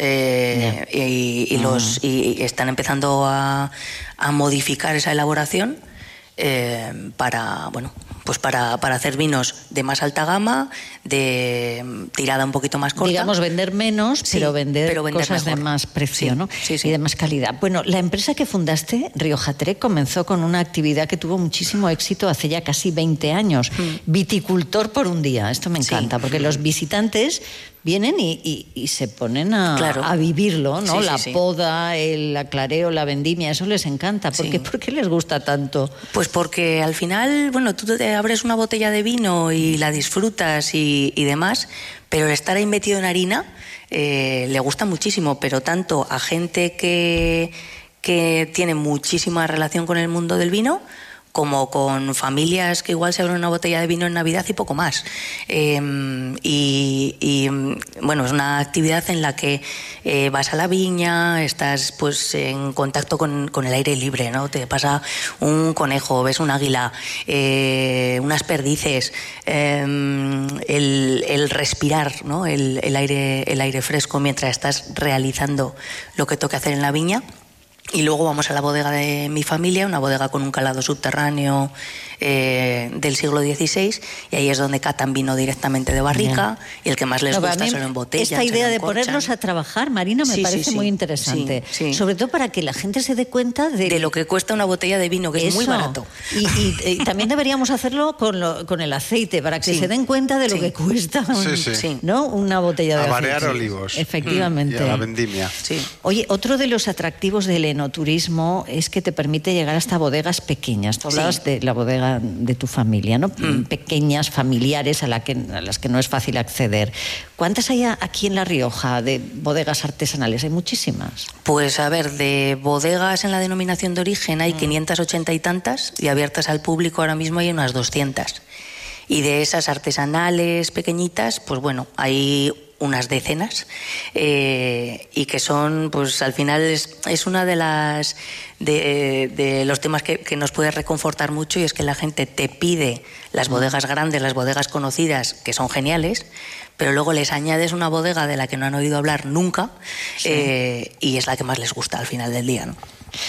[SPEAKER 13] Eh, yeah. y, y, los, uh-huh. y están empezando a, a modificar esa elaboración eh, para, bueno, pues para, para hacer vinos de más alta gama, de tirada un poquito más corta.
[SPEAKER 2] Digamos, vender menos, sí, pero, vender pero vender cosas mejor. De más precio, sí, ¿no?
[SPEAKER 13] Sí, sí.
[SPEAKER 2] Y de más calidad. Bueno, la empresa que fundaste, Rioja Trek, comenzó con una actividad que tuvo muchísimo éxito hace ya casi veinte años. Mm. Viticultor por un día. Esto me encanta, sí. porque los visitantes vienen y, y, y se ponen a, claro. a vivirlo, ¿no? Sí, la sí, poda, sí. el aclareo, la vendimia, eso les encanta. ¿Por, sí. qué, ¿Por qué les gusta tanto?
[SPEAKER 13] Pues porque al final, bueno, tú te abres una botella de vino y la disfrutas y, y demás, pero el estar ahí metido en harina eh, le gusta muchísimo, pero tanto a gente que, que tiene muchísima relación con el mundo del vino, como con familias que igual se abren una botella de vino en Navidad y poco más. Eh, y, y bueno, es una actividad en la que eh, vas a la viña, estás pues en contacto con, con el aire libre, ¿no? Te pasa un conejo, ves un águila, eh, unas perdices, eh, el, el respirar, ¿no? el, el, aire, el aire fresco mientras estás realizando lo que toca hacer en la viña. Y luego vamos a la bodega de mi familia, una bodega con un calado subterráneo eh, del siglo dieciséis, y ahí es donde catan vino directamente de barrica, yeah. y el que más les no, gusta solo en botella.
[SPEAKER 2] Esta idea de ponerlos a trabajar, Marina, me sí, parece sí, sí. muy interesante. Sí, sí. Sobre todo para que la gente se dé cuenta de...
[SPEAKER 13] De lo que cuesta una botella de vino, que Eso. es muy barato.
[SPEAKER 2] Y, y, y también deberíamos hacerlo con, lo, con el aceite, para que sí. se den cuenta de lo sí. que cuesta un, sí, sí. ¿no? una botella de aceite.
[SPEAKER 5] A variar olivos.
[SPEAKER 2] Efectivamente.
[SPEAKER 5] Mm, y a la vendimia.
[SPEAKER 13] Sí.
[SPEAKER 2] Oye, otro de los atractivos del enoturismo es que te permite llegar hasta bodegas pequeñas. Tú hablabas sí. de la bodega de tu familia, ¿no? Mm. Pequeñas, familiares, a, la que, a las que no es fácil acceder. ¿Cuántas hay aquí en La Rioja de bodegas artesanales? Hay muchísimas.
[SPEAKER 13] Pues a ver, de bodegas en la denominación de origen hay mm. quinientas ochenta y tantas, y abiertas al público ahora mismo hay unas doscientas. Y de esas artesanales pequeñitas, pues bueno, hay unas decenas, eh, y que son, pues al final es, es una de las de, de los temas que, que nos puede reconfortar mucho, y es que la gente te pide las bodegas grandes, las bodegas conocidas, que son geniales, pero luego les añades una bodega de la que no han oído hablar nunca, sí. eh, y es la que más les gusta al final del día, ¿no?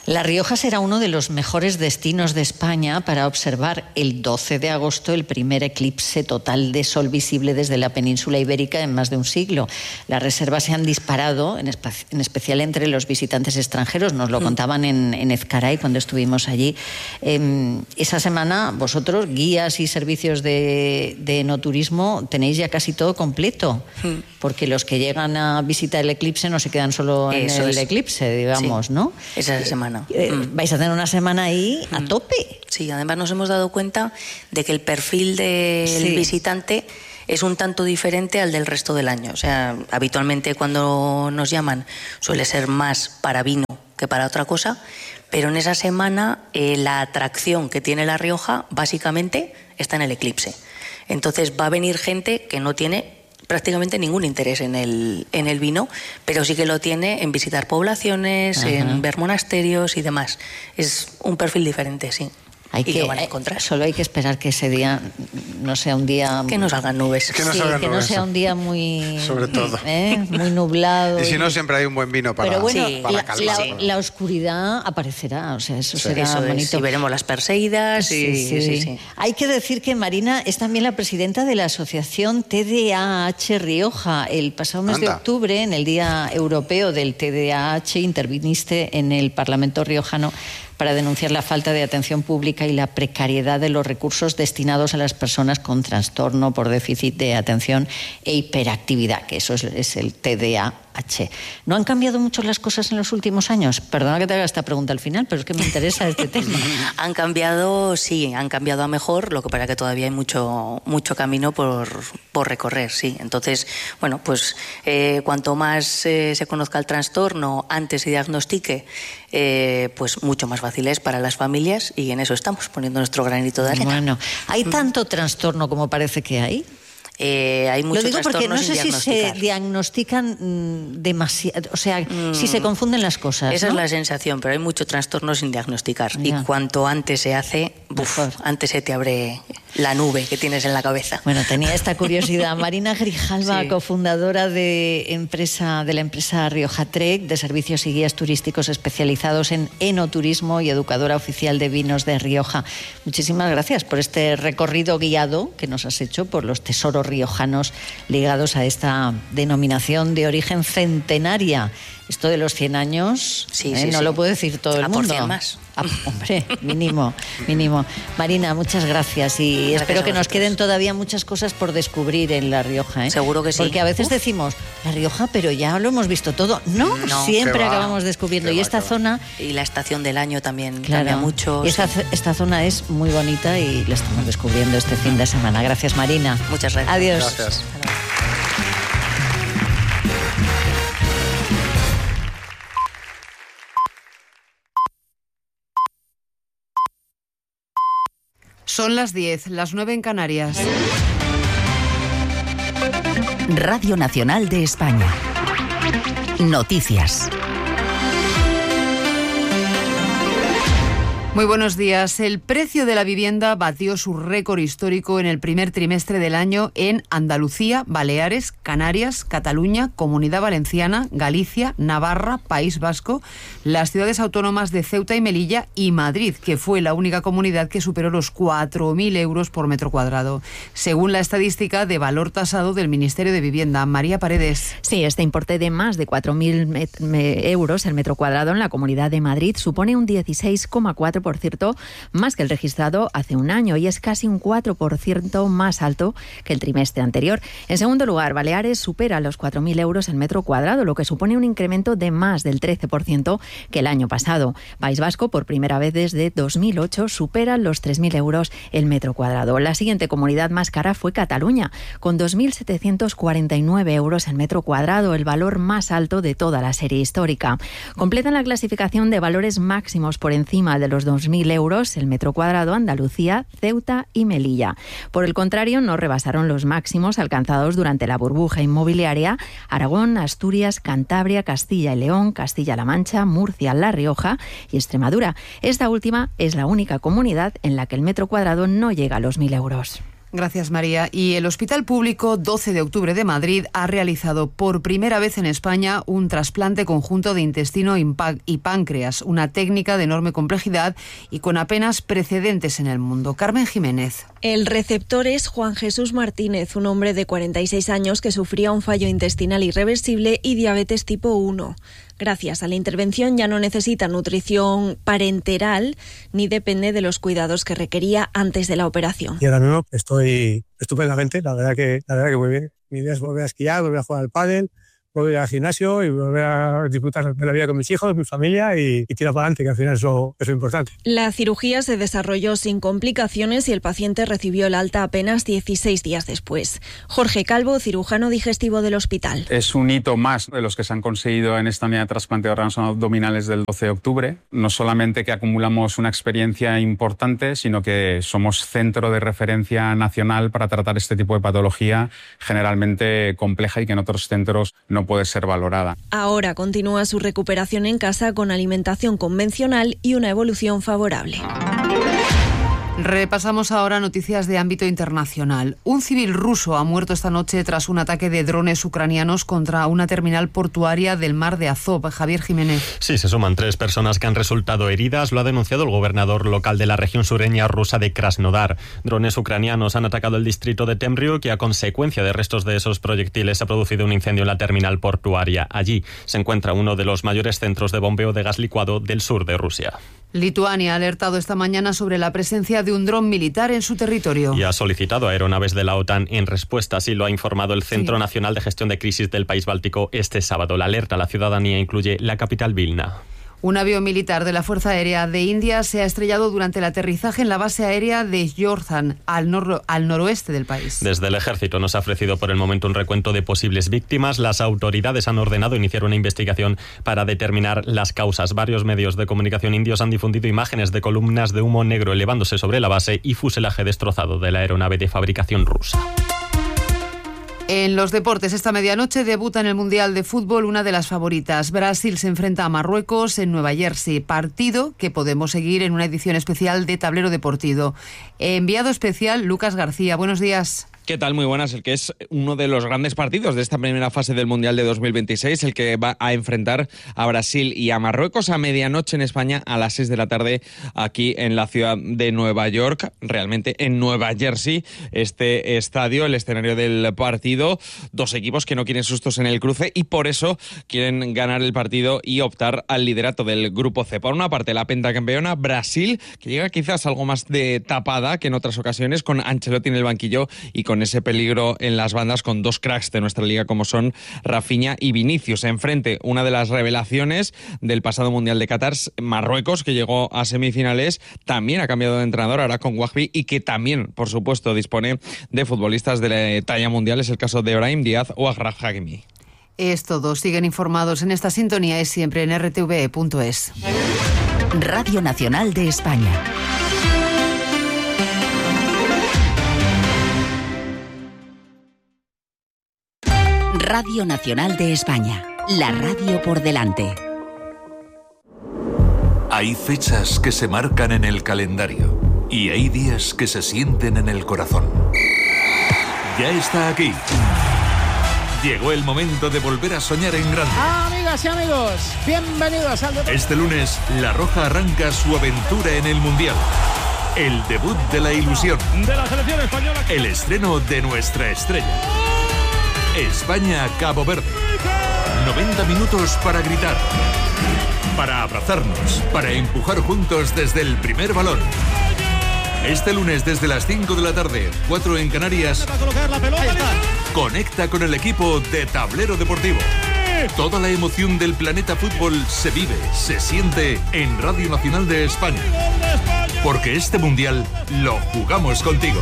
[SPEAKER 2] La Rioja será uno de los mejores destinos de España para observar el doce de agosto el primer eclipse total de sol visible desde la península ibérica en más de un siglo. Las reservas se han disparado, en, espe- en especial entre los visitantes extranjeros. Nos lo contaban en, en Ezcaray cuando estuvimos allí. Eh, esa semana vosotros, guías y servicios de, de enoturismo, tenéis ya casi todo completo, porque los que llegan a visitar el eclipse no se quedan solo en
[SPEAKER 13] Eso
[SPEAKER 2] el
[SPEAKER 13] es.
[SPEAKER 2] eclipse, digamos,
[SPEAKER 13] Sí,
[SPEAKER 2] ¿no?
[SPEAKER 13] esa semana.
[SPEAKER 2] Eh,
[SPEAKER 13] Mm.
[SPEAKER 2] Vais a tener una semana ahí a tope.
[SPEAKER 13] Sí, además nos hemos dado cuenta de que el perfil del
[SPEAKER 2] Sí.
[SPEAKER 13] visitante es un tanto diferente al del resto del año. O sea, habitualmente cuando nos llaman suele ser más para vino que para otra cosa, pero en esa semana eh, la atracción que tiene La Rioja básicamente está en el eclipse. Entonces va a venir gente que no tiene prácticamente ningún interés en el, en el vino, pero sí que lo tiene en visitar poblaciones,
[SPEAKER 2] Ajá.
[SPEAKER 13] en ver monasterios y demás. Es un perfil diferente, sí.
[SPEAKER 2] Hay
[SPEAKER 13] y
[SPEAKER 2] que,
[SPEAKER 13] lo van a
[SPEAKER 2] eh,
[SPEAKER 13] encontrar.
[SPEAKER 2] solo hay que esperar que ese día no sea un día...
[SPEAKER 13] Que no salgan nubes.
[SPEAKER 5] Que no
[SPEAKER 2] Sí,
[SPEAKER 5] salgan
[SPEAKER 2] que no
[SPEAKER 5] nubes.
[SPEAKER 2] sea un día muy...
[SPEAKER 5] Sobre todo.
[SPEAKER 2] ¿eh? Muy nublado.
[SPEAKER 5] Y si no, siempre hay un buen vino para,
[SPEAKER 2] Pero bueno,
[SPEAKER 13] Sí,
[SPEAKER 5] para
[SPEAKER 2] la,
[SPEAKER 5] calmarlo.
[SPEAKER 2] la- la oscuridad aparecerá, o sea, eso
[SPEAKER 5] Sí.
[SPEAKER 2] será
[SPEAKER 13] Eso es,
[SPEAKER 2] bonito.
[SPEAKER 13] y veremos las Perseidas y,
[SPEAKER 2] Sí, sí.
[SPEAKER 13] sí, sí.
[SPEAKER 2] Hay que decir que Marina es también la presidenta de la asociación T D A H Rioja. El pasado mes de
[SPEAKER 5] Anda.
[SPEAKER 2] octubre, en el Día Europeo del T D A H, interviniste en el Parlamento riojano para denunciar la falta de atención pública y la precariedad de los recursos destinados a las personas con trastorno por déficit de atención e hiperactividad, que eso es, es el T D A H. ¿No han cambiado mucho las cosas en los últimos años? Perdona que te haga esta pregunta al final, pero es que me interesa este tema.
[SPEAKER 13] Han cambiado, sí, han cambiado a mejor, lo que pasa que todavía hay mucho, mucho camino por, por recorrer, sí. Entonces, bueno, pues eh, cuanto más eh, se conozca el trastorno, antes se diagnostique, eh, pues mucho más fácil es para las familias y en eso estamos, poniendo nuestro granito de arena.
[SPEAKER 2] Bueno, ¿hay tanto trastorno como parece que hay?
[SPEAKER 13] Eh, hay mucho
[SPEAKER 2] Lo digo porque
[SPEAKER 13] trastorno
[SPEAKER 2] no sé
[SPEAKER 13] sin
[SPEAKER 2] si se
[SPEAKER 13] diagnosticar.
[SPEAKER 2] diagnostican demasiado, o sea, si se confunden las cosas.
[SPEAKER 13] Esa
[SPEAKER 2] ¿no?
[SPEAKER 13] es la sensación, pero hay mucho trastorno sin diagnosticar.
[SPEAKER 2] Ya.
[SPEAKER 13] Y cuanto antes se hace, buf, antes se te abre la nube que tienes en la cabeza.
[SPEAKER 2] Bueno, tenía esta curiosidad. Marina Grijalva,
[SPEAKER 13] Sí.
[SPEAKER 2] cofundadora de, empresa, de la empresa Rioja Trek, de servicios y guías turísticos especializados en enoturismo y educadora oficial de vinos de Rioja. Muchísimas gracias por este recorrido guiado que nos has hecho por los tesoros riojanos ligados a esta denominación de origen centenaria. Esto de los cien años,
[SPEAKER 13] Sí,
[SPEAKER 2] ¿eh?
[SPEAKER 13] sí,
[SPEAKER 2] no
[SPEAKER 13] sí.
[SPEAKER 2] lo puede decir todo el
[SPEAKER 13] A por
[SPEAKER 2] mundo.
[SPEAKER 13] cien más.
[SPEAKER 2] Ah, hombre, mínimo, mínimo. Marina, muchas gracias y
[SPEAKER 13] Gracias
[SPEAKER 2] espero
[SPEAKER 13] a
[SPEAKER 2] que nos
[SPEAKER 13] vosotros.
[SPEAKER 2] queden todavía muchas cosas por descubrir en La Rioja. ¿eh?
[SPEAKER 13] Seguro que sí.
[SPEAKER 2] Porque a veces
[SPEAKER 13] Uf.
[SPEAKER 2] decimos, La Rioja, pero ya lo hemos visto todo. No,
[SPEAKER 13] No,
[SPEAKER 2] siempre
[SPEAKER 5] qué va,
[SPEAKER 2] acabamos descubriendo.
[SPEAKER 5] qué
[SPEAKER 2] Y
[SPEAKER 5] va,
[SPEAKER 2] esta
[SPEAKER 5] qué va.
[SPEAKER 2] zona,
[SPEAKER 13] Y la estación del año también
[SPEAKER 2] claro,
[SPEAKER 13] cambia mucho.
[SPEAKER 2] y esta,
[SPEAKER 13] sí.
[SPEAKER 2] esta zona es muy bonita y la estamos descubriendo este fin de semana. Gracias, Marina.
[SPEAKER 13] Muchas gracias.
[SPEAKER 2] Adiós.
[SPEAKER 5] Gracias.
[SPEAKER 14] Son las diez, las nueve en Canarias.
[SPEAKER 15] Radio Nacional de España. Noticias.
[SPEAKER 14] Muy buenos días. El precio de la vivienda batió su récord histórico en el primer trimestre del año en Andalucía, Baleares, Canarias, Cataluña, Comunidad Valenciana, Galicia, Navarra, País Vasco, las ciudades autónomas de Ceuta y Melilla y Madrid, que fue la única comunidad que superó los cuatro mil euros por metro cuadrado. Según la estadística de valor tasado del Ministerio de Vivienda, María Paredes.
[SPEAKER 16] Sí, este importe de más de cuatro mil euros el metro cuadrado en la Comunidad de Madrid supone un dieciséis coma cuatro por ciento más que el registrado hace un año y es casi un cuatro por ciento más alto que el trimestre anterior. En segundo lugar, Baleares supera los cuatro mil euros el metro cuadrado, lo que supone un incremento de más del trece por ciento que el año pasado. País Vasco, por primera vez desde dos mil ocho, supera los tres mil euros el metro cuadrado. La siguiente comunidad más cara fue Cataluña, con dos mil setecientos cuarenta y nueve euros el metro cuadrado, el valor más alto de toda la serie histórica. Completan la clasificación de valores máximos por encima de los dos mil euros el metro cuadrado Andalucía, Ceuta y Melilla. Por el contrario, no rebasaron los máximos alcanzados durante la burbuja inmobiliaria Aragón, Asturias, Cantabria, Castilla y León, Castilla-La Mancha, Murcia, La Rioja y Extremadura. Esta última es la única comunidad en la que el metro cuadrado no llega a los mil euros.
[SPEAKER 14] Gracias, María. Y el Hospital Público doce de octubre de Madrid ha realizado por primera vez en España un trasplante conjunto de intestino y páncreas, una técnica de enorme complejidad y con apenas precedentes en el mundo. Carmen Jiménez.
[SPEAKER 17] El receptor es Juan Jesús Martínez, un hombre de cuarenta y seis años que sufría un fallo intestinal irreversible y diabetes tipo uno. Gracias a la intervención ya no necesita nutrición parenteral ni depende de los cuidados que requería antes de la operación.
[SPEAKER 18] Y ahora mismo estoy estupendamente, la verdad que, la verdad que muy bien. Mi idea es volver a esquiar, volver a jugar al pádel, volver al gimnasio y volver a disfrutar de la vida con mis hijos, mi familia y, y tirar para adelante, que al final eso, eso es importante.
[SPEAKER 17] La cirugía se desarrolló sin complicaciones y el paciente recibió el alta apenas dieciséis días después. Jorge Calvo, cirujano digestivo del hospital.
[SPEAKER 19] Es un hito más de los que se han conseguido en esta unidad de trasplante de órganos abdominales del doce de octubre. No solamente que acumulamos una experiencia importante, sino que somos centro de referencia nacional para tratar este tipo de patología generalmente compleja y que en otros centros no puede ser valorada.
[SPEAKER 17] Ahora continúa su recuperación en casa con alimentación convencional y una evolución favorable.
[SPEAKER 14] Repasamos ahora noticias de ámbito internacional. Un civil ruso ha muerto esta noche tras un ataque de drones ucranianos contra una terminal portuaria del mar de Azov. Javier Jiménez.
[SPEAKER 20] Sí, se suman tres personas que han resultado heridas. Lo ha denunciado el gobernador local de la región sureña rusa de Krasnodar. Drones ucranianos han atacado el distrito de Temriuk y a consecuencia de restos de esos proyectiles se ha producido un incendio en la terminal portuaria. Allí se encuentra uno de los mayores centros de bombeo de gas licuado del sur de Rusia.
[SPEAKER 14] Lituania ha alertado esta mañana sobre la presencia de un dron militar en su territorio.
[SPEAKER 20] Y ha solicitado a aeronaves de la OTAN en respuesta, así lo ha informado el Centro sí. Nacional de Gestión de Crisis del país báltico este sábado. La alerta a la ciudadanía incluye la capital Vilna.
[SPEAKER 14] Un avión militar de la Fuerza Aérea de India se ha estrellado durante el aterrizaje en la base aérea de Jordan, al, nor- al noroeste del país.
[SPEAKER 20] Desde el ejército nos ha ofrecido por el momento un recuento de posibles víctimas. Las autoridades han ordenado iniciar una investigación para determinar las causas. Varios medios de comunicación indios han difundido imágenes de columnas de humo negro elevándose sobre la base y fuselaje destrozado de la aeronave de fabricación rusa.
[SPEAKER 14] En los deportes, esta medianoche debuta en el Mundial de Fútbol una de las favoritas. Brasil se enfrenta a Marruecos en Nueva Jersey, partido que podemos seguir en una edición especial de Tablero Deportivo. Enviado especial, Lucas García. Buenos días.
[SPEAKER 21] ¿Qué tal? Muy buenas. El que es uno de los grandes partidos de esta primera fase del Mundial de dos mil veintiséis, el que va a enfrentar a Brasil y a Marruecos a medianoche en España, a las seis de la tarde aquí en la ciudad de Nueva York, realmente en Nueva Jersey, este estadio, el escenario del partido. Dos equipos que no quieren sustos en el cruce y por eso quieren ganar el partido y optar al liderato del Grupo C. Por una parte, la pentacampeona Brasil, que llega quizás algo más de tapada que en otras ocasiones, con Ancelotti en el banquillo y con ese peligro en las bandas, con dos cracks de nuestra liga como son Rafinha y Vinicius. Enfrente, una de las revelaciones del pasado Mundial de Qatar, Marruecos, que llegó a semifinales, también ha cambiado de entrenador, ahora con Wahbi, y que también, por supuesto, dispone de futbolistas de la talla mundial. Es el caso de Brahim Díaz o Achraf Hakimi.
[SPEAKER 14] Es todo. Siguen informados en esta sintonía, es siempre en r t v e punto es.
[SPEAKER 15] Radio Nacional de España. Radio Nacional de España, la radio por delante.
[SPEAKER 22] Hay fechas que se marcan en el calendario y hay días que se sienten en el corazón. Ya está aquí. Llegó el momento de volver a soñar en grande.
[SPEAKER 23] Amigas y amigos, bienvenidos al deporte.
[SPEAKER 22] Este lunes, La Roja arranca su aventura en el Mundial. El debut de la ilusión.
[SPEAKER 23] De la selección española.
[SPEAKER 22] El estreno de nuestra estrella. España-Cabo Verde. noventa minutos para gritar, para abrazarnos, para empujar juntos desde el primer balón. Este lunes desde las cinco de la tarde, cuatro en Canarias, conecta con el equipo de Tablero Deportivo. Toda la emoción del planeta fútbol se vive, se siente en Radio Nacional de España. Porque este Mundial lo jugamos contigo.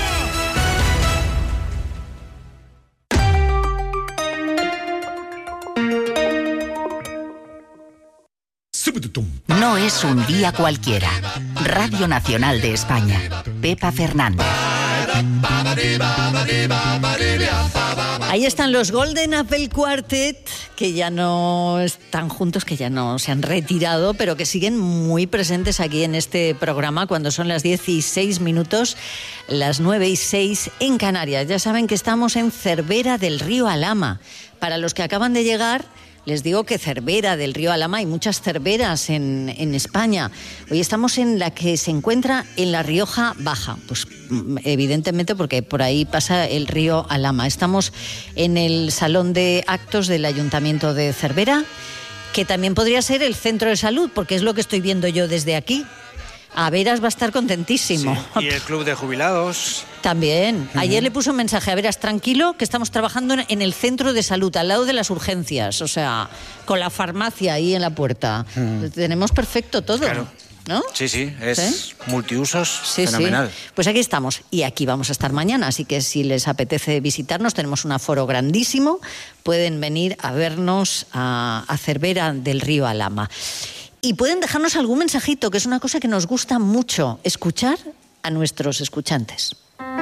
[SPEAKER 15] No es un día cualquiera. Radio Nacional de España. Pepa Fernández.
[SPEAKER 2] Ahí están los Golden Apple Quartet, que ya no están juntos, que ya no se han retirado, pero que siguen muy presentes aquí en este programa cuando son las dieciséis minutos, las nueve y seis en Canarias. Ya saben que estamos en Cervera del Río Alhama. Para los que acaban de llegar, les digo que Cervera del Río Alhama, hay muchas cerveras en, en España. Hoy estamos en la que se encuentra en la Rioja Baja, pues evidentemente porque por ahí pasa el río Alhama. Estamos en el Salón de Actos del Ayuntamiento de Cervera, que también podría ser el centro de salud, porque es lo que estoy viendo yo desde aquí. Averas va a estar contentísimo.
[SPEAKER 1] Sí, y el club de jubilados.
[SPEAKER 2] También.
[SPEAKER 1] Uh-huh.
[SPEAKER 2] Ayer le puso un mensaje a Averas, tranquilo, que estamos trabajando en el centro de salud, al lado de las urgencias, o sea, con la farmacia ahí en la puerta. Uh-huh. Tenemos perfecto todo.
[SPEAKER 1] Claro.
[SPEAKER 2] ¿No?
[SPEAKER 1] Sí, sí, es
[SPEAKER 2] ¿Sí?
[SPEAKER 1] multiusos,
[SPEAKER 2] sí,
[SPEAKER 1] fenomenal.
[SPEAKER 2] Sí. Pues aquí estamos y aquí vamos a estar mañana, así que si les apetece visitarnos, tenemos un aforo grandísimo, pueden venir a vernos a, a Cervera del Río Alhama. Y pueden dejarnos algún mensajito, que es una cosa que nos gusta mucho, escuchar a nuestros escuchantes.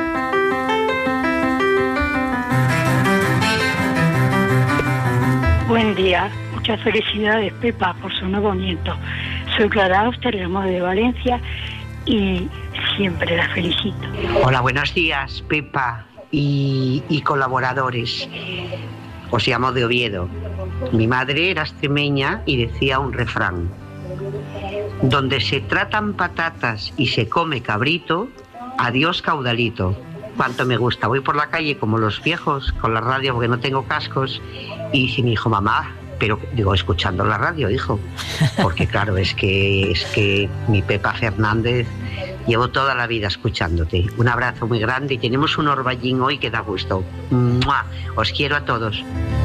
[SPEAKER 4] Buen día, muchas felicidades, Pepa, por su nuevo nieto. Soy Clara Auster, de Valencia, y siempre la felicito.
[SPEAKER 6] Hola, buenos días, Pepa y, y colaboradores. Os llamo de Oviedo. Mi madre era extremeña y decía un refrán: donde se tratan patatas y se come cabrito, adiós caudalito. Cuánto me gusta. Voy por la calle como los viejos con la radio porque no tengo cascos y dice mi hijo, mamá, pero digo, escuchando la radio, hijo, porque claro, es que es que mi Pepa Fernández, llevo toda la vida escuchándote. Un abrazo muy grande y tenemos un orballín hoy que da gusto. ¡Mua! Os quiero a todos.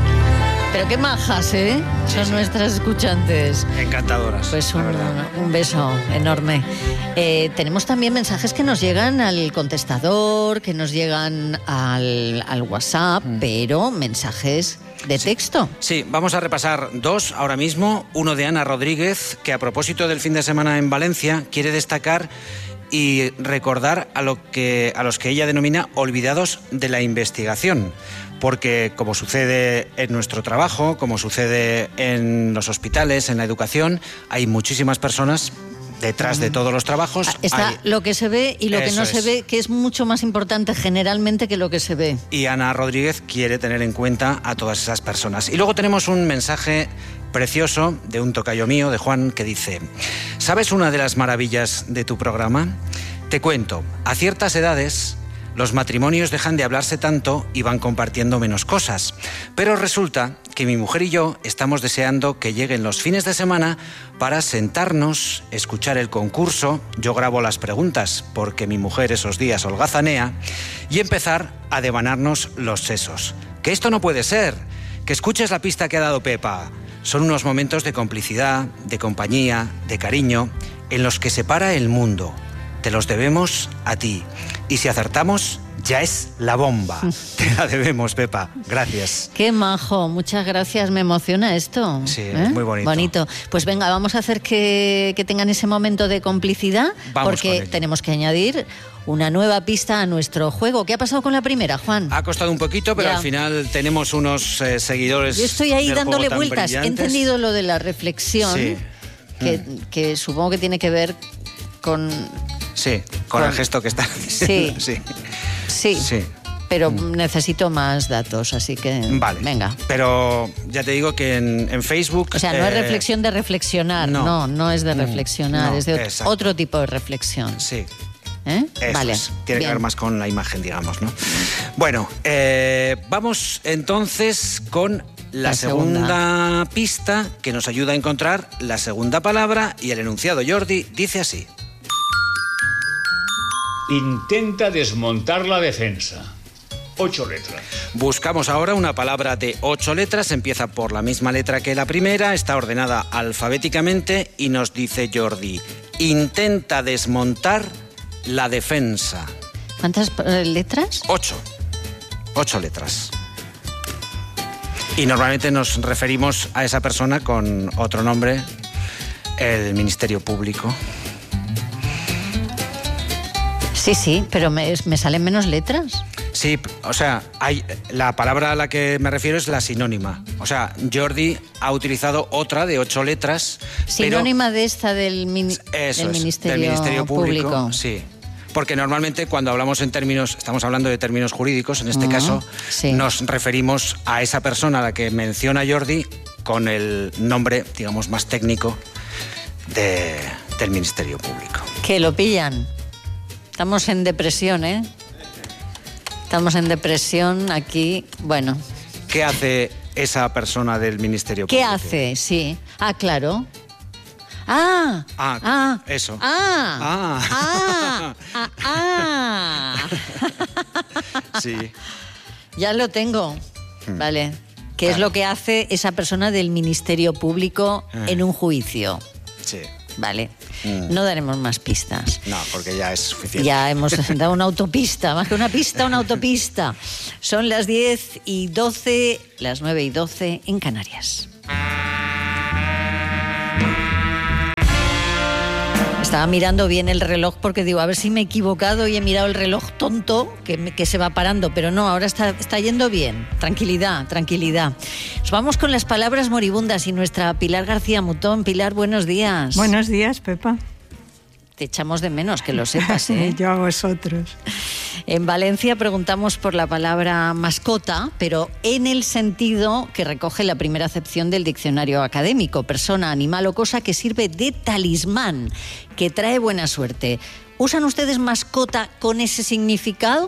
[SPEAKER 2] Pero qué majas, ¿eh?
[SPEAKER 1] Sí,
[SPEAKER 2] Son
[SPEAKER 1] sí.
[SPEAKER 2] nuestras escuchantes.
[SPEAKER 1] Encantadoras.
[SPEAKER 2] Pues un, un beso enorme. Eh, tenemos también mensajes que nos llegan al contestador, que nos llegan al, al WhatsApp, mm. pero mensajes de texto.
[SPEAKER 1] Sí, vamos a repasar dos ahora mismo. Uno de Ana Rodríguez, que a propósito del fin de semana en Valencia quiere destacar y recordar a, lo que, a los que ella denomina olvidados de la investigación. Porque, como sucede en nuestro trabajo, como sucede en los hospitales, en la educación, hay muchísimas personas detrás de todos los trabajos.
[SPEAKER 2] Está
[SPEAKER 1] hay...
[SPEAKER 2] lo que se ve y lo que
[SPEAKER 1] Eso
[SPEAKER 2] no se
[SPEAKER 1] es.
[SPEAKER 2] ve, que es mucho más importante generalmente que lo que se ve.
[SPEAKER 1] Y Ana Rodríguez quiere tener en cuenta a todas esas personas. Y luego tenemos un mensaje precioso de un tocayo mío, de Juan, que dice: ¿sabes una de las maravillas de tu programa? Te cuento, a ciertas edades los matrimonios dejan de hablarse tanto y van compartiendo menos cosas. Pero resulta que mi mujer y yo estamos deseando que lleguen los fines de semana para sentarnos, escuchar el concurso, yo grabo las preguntas porque mi mujer esos días holgazanea, y empezar a devanarnos los sesos. Que esto no puede ser, que escuches la pista que ha dado Pepa. Son unos momentos de complicidad, de compañía, de cariño, en los que se para el mundo. Te los debemos a ti. Y si acertamos, ya es la bomba. Te la debemos, Pepa. Gracias.
[SPEAKER 2] Qué majo, muchas gracias. Me emociona esto.
[SPEAKER 1] Sí,
[SPEAKER 2] ¿Eh?
[SPEAKER 1] es muy bonito.
[SPEAKER 2] Bonito. Pues venga, vamos a hacer que, que tengan ese momento de complicidad,
[SPEAKER 1] Vamos
[SPEAKER 2] porque
[SPEAKER 1] con ello.
[SPEAKER 2] tenemos que añadir una nueva pista a nuestro juego. ¿Qué ha pasado con la primera, Juan?
[SPEAKER 1] Ha costado un poquito, pero
[SPEAKER 2] Ya.
[SPEAKER 1] al final tenemos unos eh, seguidores.
[SPEAKER 2] Yo estoy ahí
[SPEAKER 1] del juego
[SPEAKER 2] dándole
[SPEAKER 1] tan
[SPEAKER 2] vueltas. He
[SPEAKER 1] brillantes.
[SPEAKER 2] entendido lo de la reflexión,
[SPEAKER 1] Sí.
[SPEAKER 2] que,
[SPEAKER 1] Mm.
[SPEAKER 2] que supongo que tiene que ver con...
[SPEAKER 1] Sí, con,
[SPEAKER 2] Con-
[SPEAKER 1] el gesto que está
[SPEAKER 2] Sí.
[SPEAKER 1] diciendo. Sí.
[SPEAKER 2] Sí,
[SPEAKER 1] Sí.
[SPEAKER 2] pero necesito más datos, así que...
[SPEAKER 1] Vale.
[SPEAKER 2] Venga.
[SPEAKER 1] Pero ya te digo que en, en Facebook...
[SPEAKER 2] O sea, no es
[SPEAKER 1] eh,
[SPEAKER 2] reflexión de reflexionar,
[SPEAKER 1] no.
[SPEAKER 2] no, no, es de
[SPEAKER 1] Mm,
[SPEAKER 2] reflexionar,
[SPEAKER 1] no,
[SPEAKER 2] es de ot-
[SPEAKER 1] exacto.
[SPEAKER 2] otro tipo de reflexión.
[SPEAKER 1] Sí.
[SPEAKER 2] ¿Eh?
[SPEAKER 1] Eso
[SPEAKER 2] Vale.
[SPEAKER 1] es. Tiene
[SPEAKER 2] bien.
[SPEAKER 1] que ver más con la imagen, digamos, ¿no? Bueno, eh, vamos entonces con la,
[SPEAKER 2] La
[SPEAKER 1] segunda.
[SPEAKER 2] segunda.
[SPEAKER 1] pista que nos ayuda a encontrar la segunda palabra, y el enunciado Jordi dice así.
[SPEAKER 23] Intenta desmontar la defensa. Ocho letras.
[SPEAKER 1] Buscamos ahora una palabra de ocho letras, empieza por la misma letra que la primera, está ordenada alfabéticamente y nos dice Jordi: intenta desmontar la defensa.
[SPEAKER 2] ¿Cuántas eh, letras?
[SPEAKER 1] Ocho. Ocho letras. Y normalmente nos referimos a esa persona con otro nombre, el Ministerio Público.
[SPEAKER 2] Sí, sí, pero me, me salen menos letras.
[SPEAKER 1] Sí, o sea, hay, la palabra a la que me refiero es la sinónima. O sea, Jordi ha utilizado otra de ocho letras.
[SPEAKER 2] Sinónima pero, de esta del, mini,
[SPEAKER 1] eso
[SPEAKER 2] del,
[SPEAKER 1] es,
[SPEAKER 2] Ministerio
[SPEAKER 1] del Ministerio Público.
[SPEAKER 2] Público.
[SPEAKER 1] Sí. Porque normalmente cuando hablamos en términos, estamos hablando de términos jurídicos, en este uh-huh, caso, sí. nos referimos a esa persona a la que menciona Jordi con el nombre, digamos, más técnico de, del Ministerio Público.
[SPEAKER 2] Que lo pillan. Estamos en depresión, ¿eh? Estamos en depresión aquí, bueno.
[SPEAKER 1] ¿Qué hace esa persona del Ministerio
[SPEAKER 2] ¿Qué
[SPEAKER 1] Público?
[SPEAKER 2] ¿Qué hace? Sí. Ah, claro. Ah,
[SPEAKER 1] ah,
[SPEAKER 2] ah,
[SPEAKER 1] eso.
[SPEAKER 2] Ah,
[SPEAKER 1] ah,
[SPEAKER 2] ah, ah,
[SPEAKER 1] ah. Sí.
[SPEAKER 2] Ya lo tengo, hmm. vale. ¿Qué claro. es lo que hace esa persona del Ministerio Público eh. en un juicio?
[SPEAKER 1] Sí.
[SPEAKER 2] Vale. Mm. No daremos más pistas.
[SPEAKER 1] No, porque ya es suficiente.
[SPEAKER 2] Ya hemos dado una autopista, más que una pista, una autopista. Son las diez y doce, las nueve y doce en Canarias. Estaba mirando bien el reloj porque digo, a ver si me he equivocado y he mirado el reloj tonto que, me, que se va parando, pero no, ahora está, está yendo bien. Tranquilidad, tranquilidad. Nos vamos con las palabras moribundas y nuestra Pilar García Mutón. Pilar, buenos días.
[SPEAKER 9] Buenos días, Pepa.
[SPEAKER 2] Te echamos de menos, que lo sepas, ¿eh?
[SPEAKER 9] Yo a vosotros.
[SPEAKER 2] En Valencia preguntamos por la palabra mascota, pero en el sentido que recoge la primera acepción del diccionario académico: persona, animal o cosa que sirve de talismán, que trae buena suerte. ¿Usan ustedes mascota con ese significado?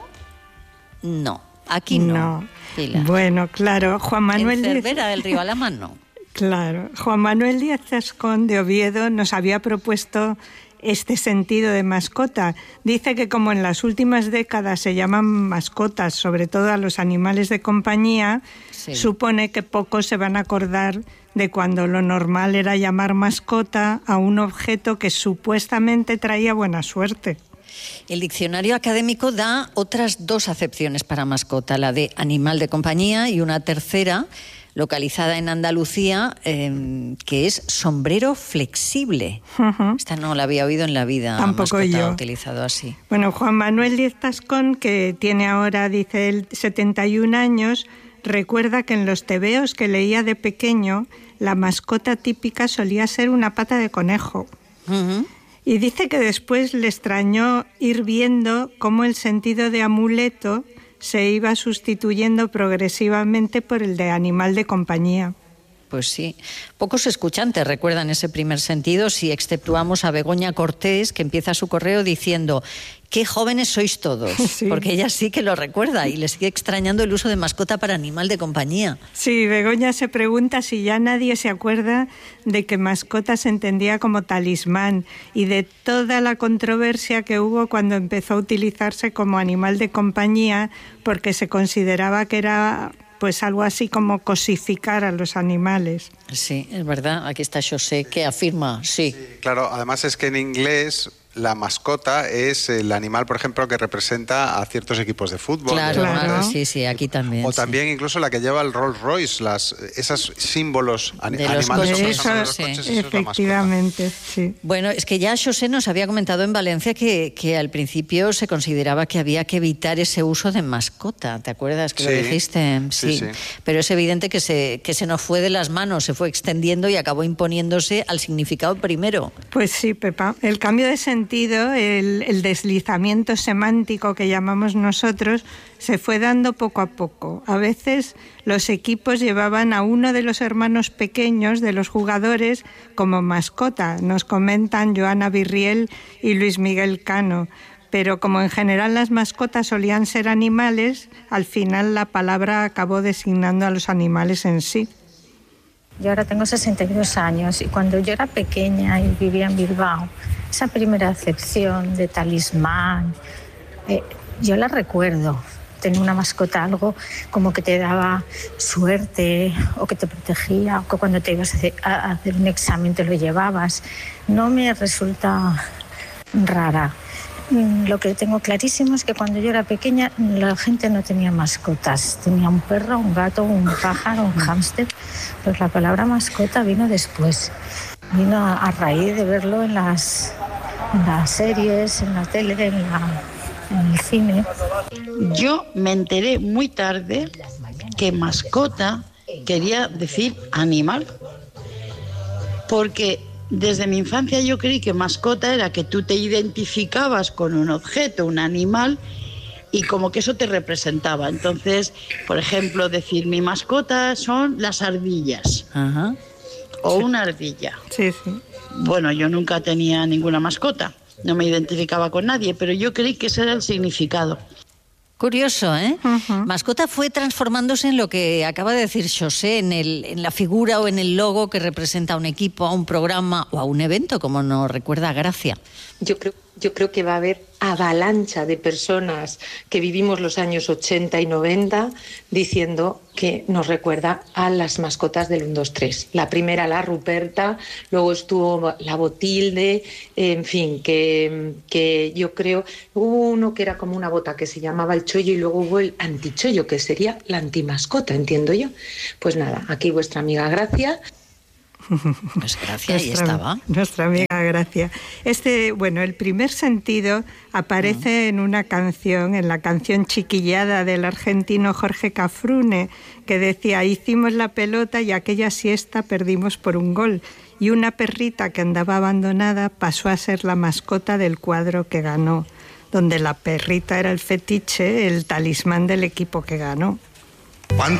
[SPEAKER 2] No, aquí no.
[SPEAKER 9] No.
[SPEAKER 2] Pilar.
[SPEAKER 9] Bueno, claro, Juan Manuel
[SPEAKER 2] en Cervera del Río Alamán no.
[SPEAKER 9] Claro, Juan Manuel Díaz Zascón de Oviedo nos había propuesto este sentido de mascota. Dice que como en las últimas décadas se llaman mascotas, sobre todo a los animales de compañía, sí. supone que pocos se van a acordar de cuando lo normal era llamar mascota a un objeto que supuestamente traía buena suerte.
[SPEAKER 2] El diccionario académico da otras dos acepciones para mascota, la de animal de compañía y una tercera, localizada en Andalucía, eh, que es sombrero flexible. Uh-huh. Esta no la había oído en la vida.
[SPEAKER 9] Tampoco yo.
[SPEAKER 2] Utilizado así.
[SPEAKER 9] Bueno, Juan Manuel Díaz Tascón, que tiene ahora, dice él, setenta y un años, recuerda que en los tebeos que leía de pequeño, la mascota típica solía ser una pata de conejo. Uh-huh. Y dice que después le extrañó ir viendo cómo el sentido de amuleto se iba sustituyendo progresivamente por el de animal de compañía.
[SPEAKER 2] Pues sí. Pocos escuchantes recuerdan ese primer sentido si exceptuamos a Begoña Cortés, que empieza su correo diciendo: ¡qué jóvenes sois todos! Sí. Porque ella sí que lo recuerda y le sigue extrañando el uso de mascota para animal de compañía.
[SPEAKER 9] Sí, Begoña se pregunta si ya nadie se acuerda de que mascota se entendía como talismán y de toda la controversia que hubo cuando empezó a utilizarse como animal de compañía, porque se consideraba que era pues algo así como cosificar a los animales.
[SPEAKER 2] Sí, es verdad. Aquí está José, que afirma, sí.
[SPEAKER 5] sí. Claro, además es que en inglés la mascota es el animal, por ejemplo, que representa a ciertos equipos de fútbol.
[SPEAKER 2] Claro, claro. sí, sí, aquí también.
[SPEAKER 5] O también
[SPEAKER 2] sí.
[SPEAKER 5] incluso la que lleva el Rolls Royce, las, esos símbolos
[SPEAKER 2] de
[SPEAKER 5] animales.
[SPEAKER 2] Los coches,
[SPEAKER 9] eso,
[SPEAKER 5] de los coches,
[SPEAKER 9] sí.
[SPEAKER 5] eso
[SPEAKER 9] Efectivamente, sí.
[SPEAKER 2] Bueno, es que ya José nos había comentado en Valencia que, que al principio se consideraba que había que evitar ese uso de mascota. ¿Te acuerdas que
[SPEAKER 5] sí.
[SPEAKER 2] lo dijiste?
[SPEAKER 5] Sí. Sí, sí.
[SPEAKER 2] Pero es evidente que se, que se nos fue de las manos, se fue extendiendo y acabó imponiéndose al significado primero.
[SPEAKER 9] Pues sí, Pepa. El cambio de sentido, el El, el deslizamiento semántico que llamamos nosotros, se fue dando poco a poco. A veces los equipos llevaban a uno de los hermanos pequeños de los jugadores como mascota, nos comentan Joana Virriel y Luis Miguel Cano. Pero como en general las mascotas solían ser animales, al final la palabra acabó designando a los animales en sí.
[SPEAKER 10] Yo ahora tengo sesenta y dos años y cuando yo era pequeña y vivía en Bilbao, esa primera acepción de talismán, eh, yo la recuerdo. Tener una mascota, algo como que te daba suerte o que te protegía, o que cuando te ibas a hacer un examen te lo llevabas. No me resulta rara. Lo que tengo clarísimo es que cuando yo era pequeña la gente no tenía mascotas. Tenía un perro, un gato, un pájaro, un hámster. Pues la palabra mascota vino después. Vino a raíz de verlo en las, en las series, en la tele, en la, en el cine.
[SPEAKER 7] Yo me enteré muy tarde que mascota quería decir animal, porque desde mi infancia yo creí que mascota era que tú te identificabas con un objeto, un animal, y como que eso te representaba. Entonces, por ejemplo, decir mi mascota son las ardillas.
[SPEAKER 2] Ajá.
[SPEAKER 7] O sí. Una ardilla.
[SPEAKER 9] Sí, sí.
[SPEAKER 7] Bueno, yo nunca tenía ninguna mascota, no me identificaba con nadie, pero yo creí que ese era el significado.
[SPEAKER 2] Curioso, ¿eh? Uh-huh. Mascota fue transformándose en lo que acaba de decir José, en, el, en la figura o en el logo que representa a un equipo, a un programa o a un evento, como nos recuerda Gracia.
[SPEAKER 8] Yo creo, yo creo que va a haber avalancha de personas que vivimos los años ochenta y noventa diciendo que nos recuerda a las mascotas del uno, dos, tres. La primera, la Ruperta, luego estuvo la Botilde, en fin, que, que yo creo... Hubo uno que era como una bota que se llamaba el chollo y luego hubo el antichollo, que sería la antimascota, entiendo yo. Pues nada, aquí vuestra amiga Gracia...
[SPEAKER 2] Pues Gracia, ahí estaba.
[SPEAKER 9] Nuestra amiga Gracia. Este, bueno, el primer sentido aparece uh-huh. en una canción, en la canción Chiquillada del argentino Jorge Cafrune, que decía: hicimos la pelota y aquella siesta perdimos por un gol. Y una perrita que andaba abandonada pasó a ser la mascota del cuadro que ganó, donde la perrita era el fetiche, el talismán del equipo que ganó.